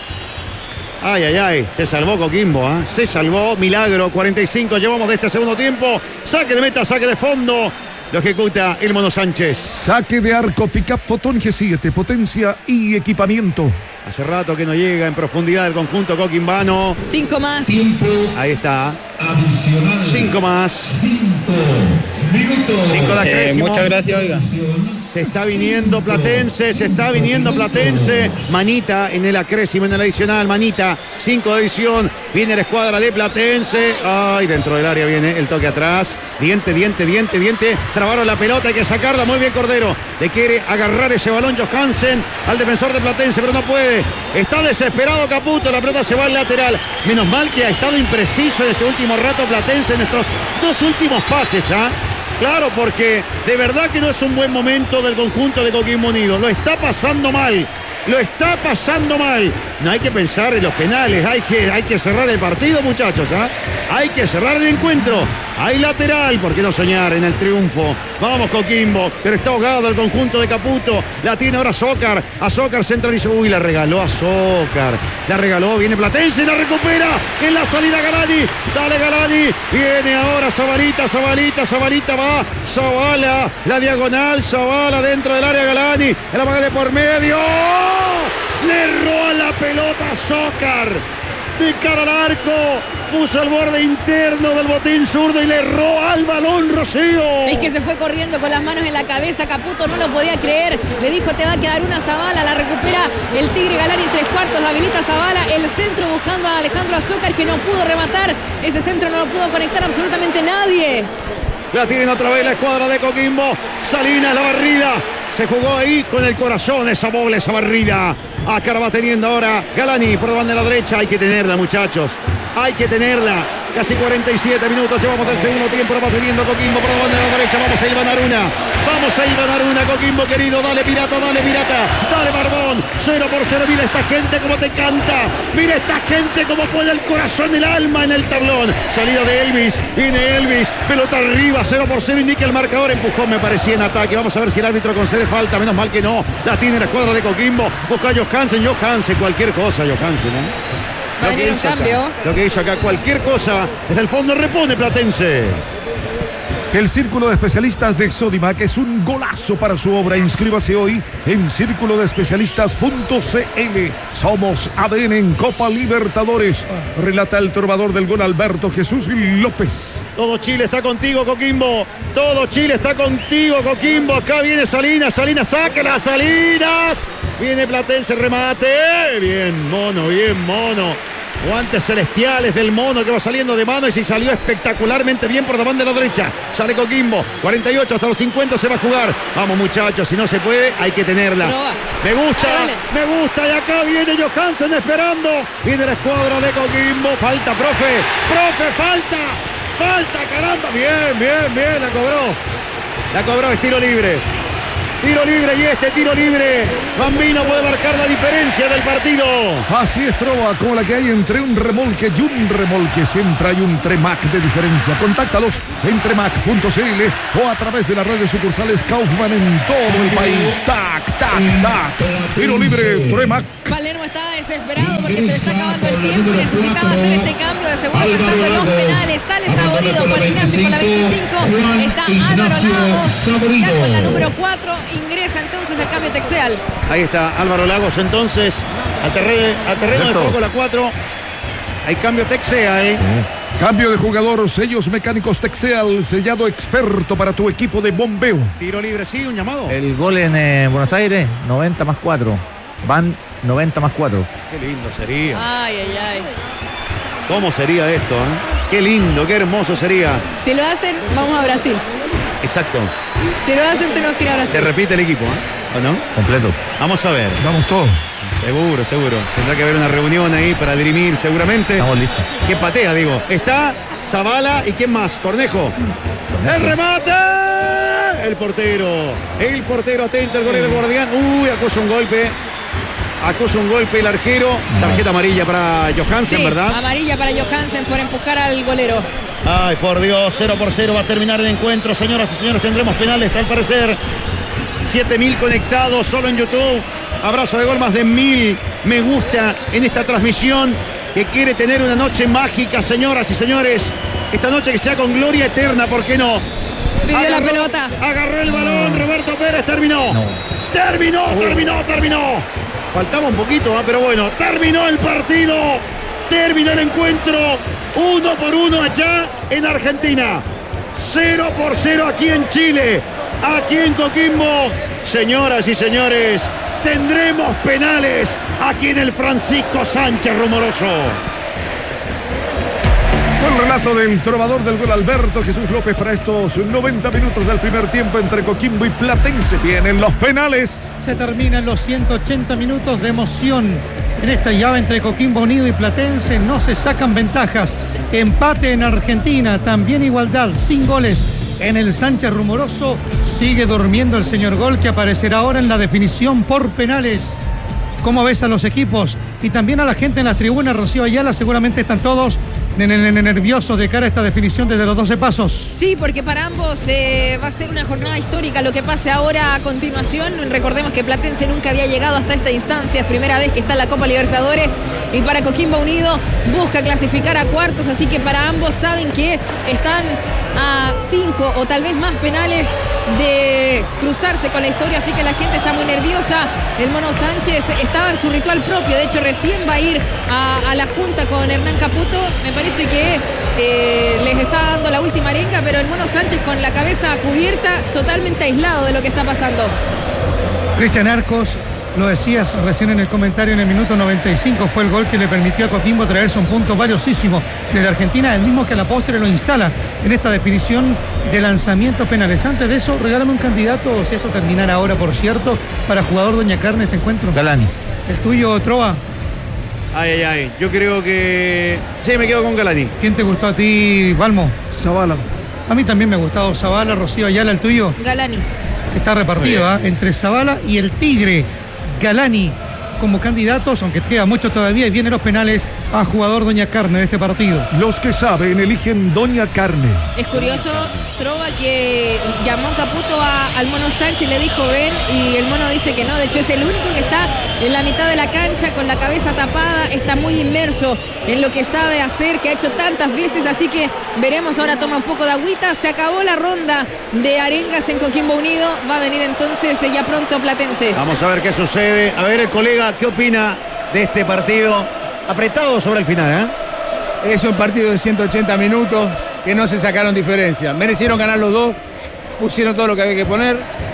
Ay, ay, ay. Se salvó Coquimbo, ¿ah? Se salvó. Milagro. cuarenta y cinco llevamos de este segundo tiempo. Saque de meta, saque de fondo. Lo ejecuta el Mono Sánchez. Saque de arco, pickup Fotón G siete, potencia y equipamiento. Hace rato que no llega en profundidad el conjunto coquimbano. Cinco más. Tiempo Ahí está. adicional. Cinco más. Cinco minutos. Cinco de Eh, acrésimo. muchas gracias, oiga. Se está viniendo Platense, se está viniendo Platense. Manita en el acrésimo, en el adicional. Manita, cinco de edición. Viene la escuadra de Platense. Ay, dentro del área viene el toque atrás. Diente, diente, diente, diente. Trabaron la pelota, hay que sacarla. Muy bien, Cordero. Le quiere agarrar ese balón Johansen al defensor de Platense, pero no puede. Está desesperado Caputo. La pelota se va al lateral. Menos mal que ha estado impreciso en este último rato Platense en estos dos últimos pases, ¿ah? Claro, porque de verdad que no es un buen momento del conjunto de Coquimbo Unido. Lo está pasando mal. Lo está pasando mal. No hay que pensar en los penales. Hay que, hay que cerrar el partido, muchachos. ¿ah? Hay que cerrar el encuentro. Hay lateral. ¿Por qué no soñar en el triunfo? Vamos, Coquimbo. Pero está ahogado el conjunto de Caputo. La tiene ahora Zócar. A Zócar centralizó. Uy, la regaló a Zócar. La regaló. Viene Platense. La recupera. En la salida Galani. Dale, Galani. Viene ahora Zabalita. Zabalita. Zabalita va. Zabala. La diagonal. Zabala dentro del área Galani. En la paga de por medio. Le roba la pelota a Zócar. De cara al arco. Puso el borde interno del botín zurdo y le roba al balón Rocío. Es que se fue corriendo con las manos en la cabeza. Caputo no lo podía creer. Le dijo, te va a quedar una. Zabala. La recupera el Tigre Galani en tres cuartos. La habilita Zabala. El centro buscando a Alejandro Azúcar, que no pudo rematar. Ese centro no lo pudo conectar absolutamente nadie. La tiene otra vez la escuadra de Coquimbo. Salinas, la barrida. Se jugó ahí con el corazón esa bola, esa barrida. Acá la va teniendo ahora Galani por la banda de la derecha. Hay que tenerla, muchachos. Hay que tenerla. Casi cuarenta y siete minutos llevamos del segundo tiempo. La va teniendo Coquimbo por la banda de la derecha. Vamos a ir ganar una. Vamos a ir ganar una, Coquimbo querido. Dale, pirata, dale, pirata. Dale, Barbón. Cero por cero. Mira esta gente como te canta. Mira esta gente como pone el corazón, el alma en el tablón. Salida de Elvis. Viene Elvis. Pelota arriba. Cero por cero. Indica el marcador. Empujón, me parecía en ataque. Vamos a ver si el árbitro concede falta. Menos mal que no. La tiene la escuadra de Coquimbo. Busca a Johansen. Johansen. Cualquier cosa, Johansen, ¿eh? Va a venir un cambio. Acá, lo que hizo acá, cualquier cosa. Desde el fondo repone Platense. El Círculo de Especialistas de Sodimac es un golazo para su obra. Inscríbase hoy en círculo de especialistas punto c l. Somos A D N en Copa Libertadores. Relata el trovador del gol Alberto Jesús López. Todo Chile está contigo, Coquimbo. Todo Chile está contigo, Coquimbo. Acá viene Salinas. Salinas, sáquela, Salinas. Viene Platense, remate. Bien, Mono, bien, Mono. Guantes celestiales del Mono que va saliendo de mano y se salió espectacularmente bien por la banda de la derecha. Sale Coquimbo, cuarenta y ocho hasta los cincuenta se va a jugar. Vamos muchachos, si no se puede hay que tenerla. Me gusta, dale, dale. me gusta y acá viene Johansen esperando. Viene la escuadra de Coquimbo. Falta, profe, profe, falta, falta, caramba. Bien, bien, bien, la cobró. La cobró, es tiro libre. Tiro libre y este tiro libre, Bambino puede marcar la diferencia del partido. Así es, Trova, como la que hay entre un remolque y un remolque. Siempre hay un Tremac de diferencia. Contáctalos en tremac punto c l o a través de las redes sucursales Kaufman en todo el país. Tac, tac, tac. Tiro libre, Tremac. Palermo está desesperado porque se le está acabando el tiempo y necesitaba hacer este cambio de seguro pensando en los penales. Sale Saborido, Juan Ignacio con la veinticinco. Está Álvaro Lagos ya con la número cuatro. Ingresa entonces el cambio Texeal. Ahí está Álvaro Lagos entonces al terreno, al terreno de juego la cuatro. Hay cambio Texea, ¿eh? Sí. Cambio de jugador, sellos mecánicos Texeal, sellado experto para tu equipo de bombeo. Tiro libre, sí, un llamado. El gol en eh, Buenos Aires, noventa más cuatro. Van noventa más cuatro. Qué lindo sería. Ay, ay, ay. ¿Cómo sería esto, eh? Qué lindo, qué hermoso sería. Si lo hacen, vamos a Brasil. Exacto. Si lo hacen, tenemos que ir a Brasil. Se repite el equipo, ¿eh? ¿O no? Completo. Vamos a ver. Vamos todos. Seguro, seguro. Tendrá que haber una reunión ahí para dirimir seguramente. Estamos listos. ¿Qué patea, digo? Está Zavala y ¿quién más? Cornejo. Cornejo. ¡El remate! El portero. El portero atento, el golero del guardián. Uy, acusa un golpe. Acusa un golpe el arquero. Tarjeta amarilla para Johansen, Sí, ¿verdad? amarilla para Johansen por empujar al golero. Ay, por Dios, cero por cero va a terminar el encuentro. Señoras y señores, tendremos penales al parecer. siete mil conectados solo en YouTube. Abrazo de gol, más de mil me gusta en esta transmisión que quiere tener una noche mágica, señoras y señores. Esta noche que sea con gloria eterna, ¿por qué no? Pidió Agarró, la pelota. Agarró el balón, Roberto Pérez, terminó. No. Terminó, terminó, terminó. Faltaba un poquito, ¿eh? Pero bueno, terminó el partido. Terminó el encuentro. Uno por uno allá en Argentina. Cero por cero aquí en Chile. Aquí en Coquimbo. Señoras y señores, tendremos penales aquí en el Francisco Sánchez Rumoroso. Fue el relato del trovador del gol Alberto Jesús López para estos noventa minutos del primer tiempo entre Coquimbo y Platense. Vienen los penales. Se terminan los ciento ochenta minutos de emoción en esta llave entre Coquimbo Unido y Platense. No se sacan ventajas. Empate en Argentina, también igualdad, sin goles en el Sánchez Rumoroso. Sigue durmiendo el señor Gol, que aparecerá ahora en la definición por penales. ¿Cómo ves a los equipos? Y también a la gente en las tribunas. Rocío Ayala, seguramente están todos nerviosos de cara a esta definición desde los doce pasos. Sí, porque para ambos eh, va a ser una jornada histórica lo que pase ahora a continuación. Recordemos que Platense nunca había llegado hasta esta instancia, es primera vez que está en la Copa Libertadores, y para Coquimbo Unido busca clasificar a cuartos, así que para ambos saben que están a cinco o tal vez más penales de cruzarse con la historia, así que la gente está muy nerviosa. El Mono Sánchez estaba en su ritual propio, de hecho recién va a ir a, a la junta con Hernán Caputo. Me parece que eh, les está dando la última arenga, pero el Mono Sánchez con la cabeza cubierta, totalmente aislado de lo que está pasando. Cristian Arcos, lo decías recién en el comentario, en el minuto noventa y cinco fue el gol que le permitió a Coquimbo traerse un punto valiosísimo desde Argentina, el mismo que a la postre lo instala en esta definición de lanzamientos penales. Antes de eso, regálame un candidato, si esto terminara ahora, por cierto, para jugador Doña Carne este encuentro. Galani. ¿El tuyo, Trova? Ay, ay, ay. Yo creo que... Sí, me quedo con Galani. ¿Quién te gustó a ti, Balmo? Zavala. A mí también me ha gustado Zavala. Rocío Ayala, ¿el tuyo? Galani. Está repartido, ¿eh? Entre Zavala y el Tigre Galani. como candidatos, aunque queda mucho todavía, y vienen los penales a jugador Doña Carne de este partido. Los que saben eligen Doña Carne. Es curioso, Trova, que llamó Caputo a, al Mono Sánchez, le dijo ven, y el Mono dice que no. De hecho es el único que está en la mitad de la cancha con la cabeza tapada, está muy inmerso en lo que sabe hacer, que ha hecho tantas veces, así que veremos. Ahora toma un poco de agüita. Se acabó la ronda de arengas en Coquimbo Unido, va a venir entonces ya pronto Platense. Vamos a ver qué sucede. A ver el colega, ¿qué opina de este partido? Apretado sobre el final, ¿eh? Es un partido de ciento ochenta minutos que no se sacaron diferencia. Merecieron ganar los dos, pusieron todo lo que había que poner.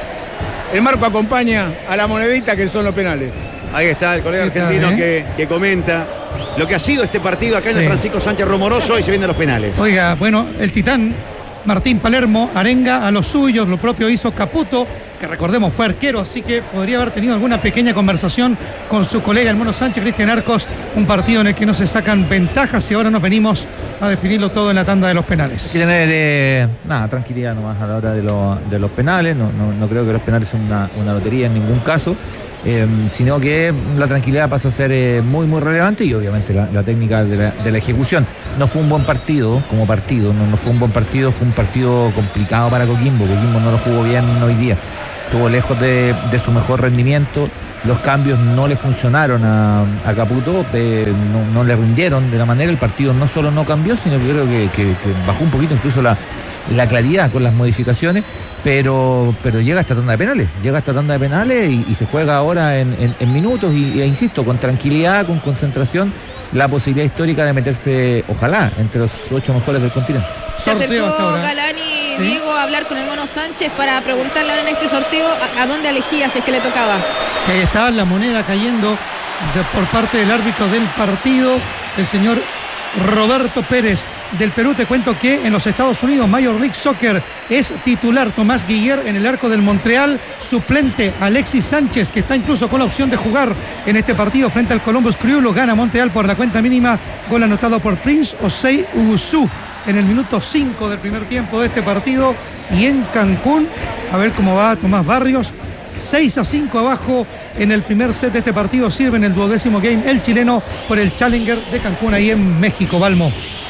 El marco acompaña a la monedita que son los penales. Ahí está el colega argentino tal, eh? que, que comenta lo que ha sido este partido acá Sí. en el Francisco Sánchez Rumoroso, y se vienen los penales. Oiga, bueno, el titán Martín Palermo arenga a los suyos, lo propio hizo Caputo, que recordemos fue arquero, así que podría haber tenido alguna pequeña conversación con su colega el Mono Sánchez, Cristian Arcos, un partido en el que no se sacan ventajas, y ahora nos venimos a definirlo todo en la tanda de los penales. Hay que tener eh, nada, tranquilidad nomás a la hora de, lo, de los penales. No, no, no creo que los penales son una, una lotería en ningún caso, eh, sino que la tranquilidad pasa a ser eh, muy muy relevante, y obviamente la, la técnica de la, de la ejecución. No fue un buen partido como partido, no, no fue un buen partido, fue un partido complicado para Coquimbo. Coquimbo no lo jugó bien hoy día, estuvo lejos de, de su mejor rendimiento. Los cambios no le funcionaron a, a Caputo, eh, no, no le rindieron de la manera. El partido no solo no cambió, sino que creo que, que, que bajó un poquito incluso la, la claridad con las modificaciones, pero, pero llega a esta tanda de penales, llega a esta tanda de penales y, y se juega ahora en, en, en minutos y, e insisto, con tranquilidad, con concentración, la posibilidad histórica de meterse, ojalá, entre los ocho mejores del continente. Se acercó Galani, ¿sí? Diego, a hablar con el Mono Sánchez para preguntarle ahora en este sorteo a, a dónde elegía, si es que le tocaba. Ahí está la moneda cayendo de, por parte del árbitro del partido, el señor Roberto Pérez del Perú. Te cuento que en los Estados Unidos, Major League Soccer, es titular Tomás Guiller en el arco del Montreal, suplente Alexis Sánchez, que está incluso con la opción de jugar en este partido frente al Columbus Crew. Lo gana Montreal por la cuenta mínima, gol anotado por Prince Osei Ugusu en el minuto cinco del primer tiempo de este partido. Y en Cancún, a ver cómo va Tomás Barrios, seis a cinco abajo en el primer set de este partido. Sirve en el duodécimo game el chileno por el Challenger de Cancún, ahí en México. Balmo.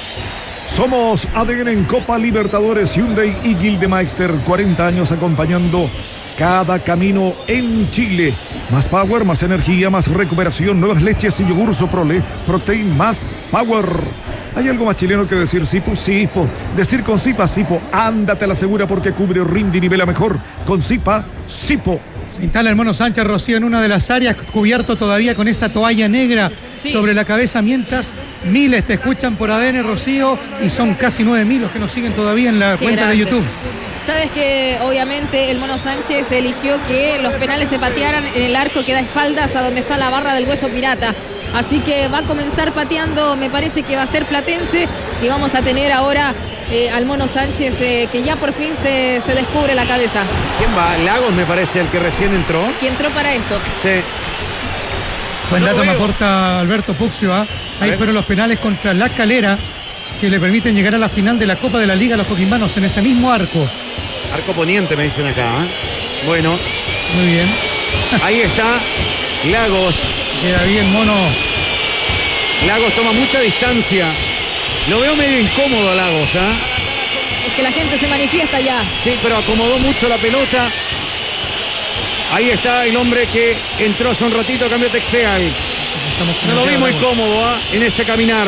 Somos A D N en Copa Libertadores, Hyundai y Gildemeister, cuarenta años acompañando cada camino en Chile. Más power, más energía, más recuperación, nuevas leches y yogur Soprole, Protein más power. ¿Hay algo más chileno que decir Sipo? Sipo. Decir con Sipa, Sipo. Ándate a la segura porque cubre, rinde y nivela mejor. Con Sipa, Sipo. Se instala el Mono Sánchez, Rocío, en una de las áreas, cubierto todavía con esa toalla negra sí. sobre la cabeza, mientras miles te escuchan por A D N, Rocío, y son casi nueve mil los que nos siguen todavía en la Qué cuenta grandes. de YouTube. Sabes que obviamente el Mono Sánchez eligió que los penales se patearan en el arco que da espaldas a donde está la barra del Hueso Pirata. Así que va a comenzar pateando, me parece que va a ser Platense, y vamos a tener ahora eh, al Mono Sánchez eh, que ya por fin se, se descubre la cabeza. ¿Quién va? Lagos me parece el que recién entró. ¿Quién entró para esto? Sí. Buen No dato lo me veo. aporta Alberto Puccio. ¿eh? Ahí ver. fueron los penales contra La Calera, que le permiten llegar a la final de la Copa de la Liga a los coquimbanos en ese mismo arco. Arco poniente me dicen acá, ¿eh? Bueno, Muy bien. ahí está Lagos. Queda bien, Mono. Lagos toma mucha distancia. Lo veo medio incómodo a Lagos, ¿ah? Es que la gente se manifiesta ya. Sí, pero acomodó mucho la pelota. Ahí está el hombre que entró hace un ratito, cambió Texeal. No lo vi muy cómodo, ¿ah? En ese caminar.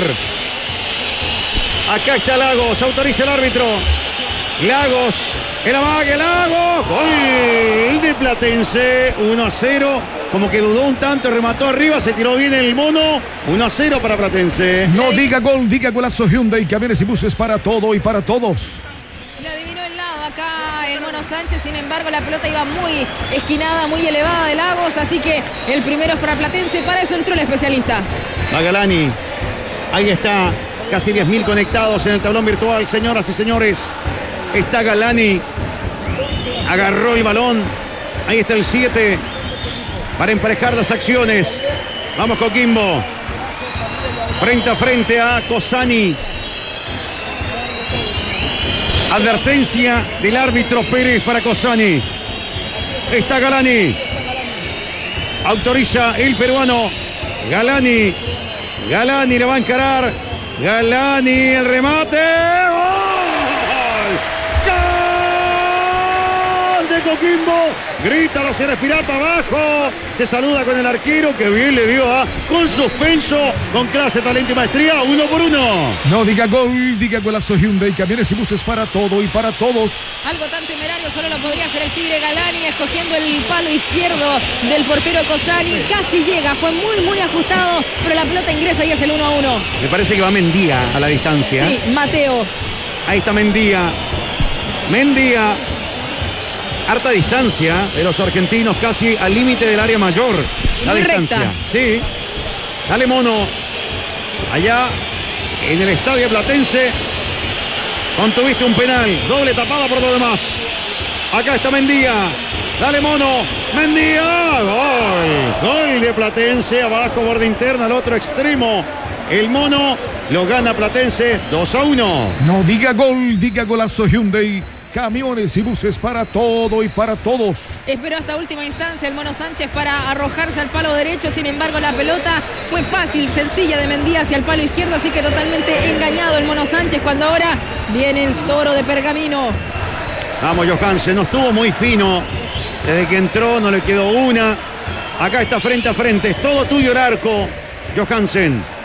Acá está Lagos, autoriza el árbitro. Lagos, el amague, Lagos. Gol de Platense, uno a cero. Como que dudó un tanto, remató arriba, se tiró bien el Mono. uno a cero para Platense. No diga gol, diga golazo Hyundai, camiones y buses para todo y para todos. Le adivinó el lado acá el Mono Sánchez, sin embargo la pelota iba muy esquinada, muy elevada de Lagos, así que el primero es para Platense, para eso entró el especialista. Va Galani, ahí está, casi diez mil conectados en el tablón virtual, señoras y señores. Está Galani, agarró el balón, ahí está el siete, para emparejar las acciones. Vamos Coquimbo, frente a frente a Cosani. Advertencia del árbitro Pérez para Cosani. Está Galani. Autoriza el peruano Galani. Galani le va a encarar. Galani, el remate. ¡Gol! ¡Gol de Coquimbo! Grita los Eres Pirata abajo. Se saluda con el arquero que bien le dio a con suspenso, con clase, talento y maestría, uno por uno. No diga gol, diga golazo Hyundai, camiones y buses para todo y para todos. Algo tan temerario solo lo podría hacer el Tigre. Galani escogiendo el palo izquierdo del portero Cosani. Casi llega, fue muy muy ajustado, pero la pelota ingresa y es el uno a uno. Me parece que va Mendía a la distancia. Sí, Mateo. Ahí está Mendía. Mendía. Harta distancia de los argentinos, casi al límite del área mayor. Y la muy distancia. recta. Sí. Dale, Mono. Allá en el estadio platense. Contuviste un penal. Doble tapada por lo demás. Acá está Mendía. Dale, Mono. Mendía. Gol. Gol de Platense. Abajo, borde interna, al otro extremo. El Mono lo gana Platense dos a uno. No diga gol, diga golazo Hyundai. Camiones y buses para todo y para todos. Esperó hasta última instancia el Mono Sánchez para arrojarse al palo derecho. Sin embargo, la pelota fue fácil, sencilla de Mendía hacia el palo izquierdo. Así que totalmente engañado el Mono Sánchez cuando ahora viene el toro de Pergamino. Vamos, Johansen, no estuvo muy fino. Desde que entró no le quedó una. Acá está frente a frente. Es todo tuyo el arco, Johansen.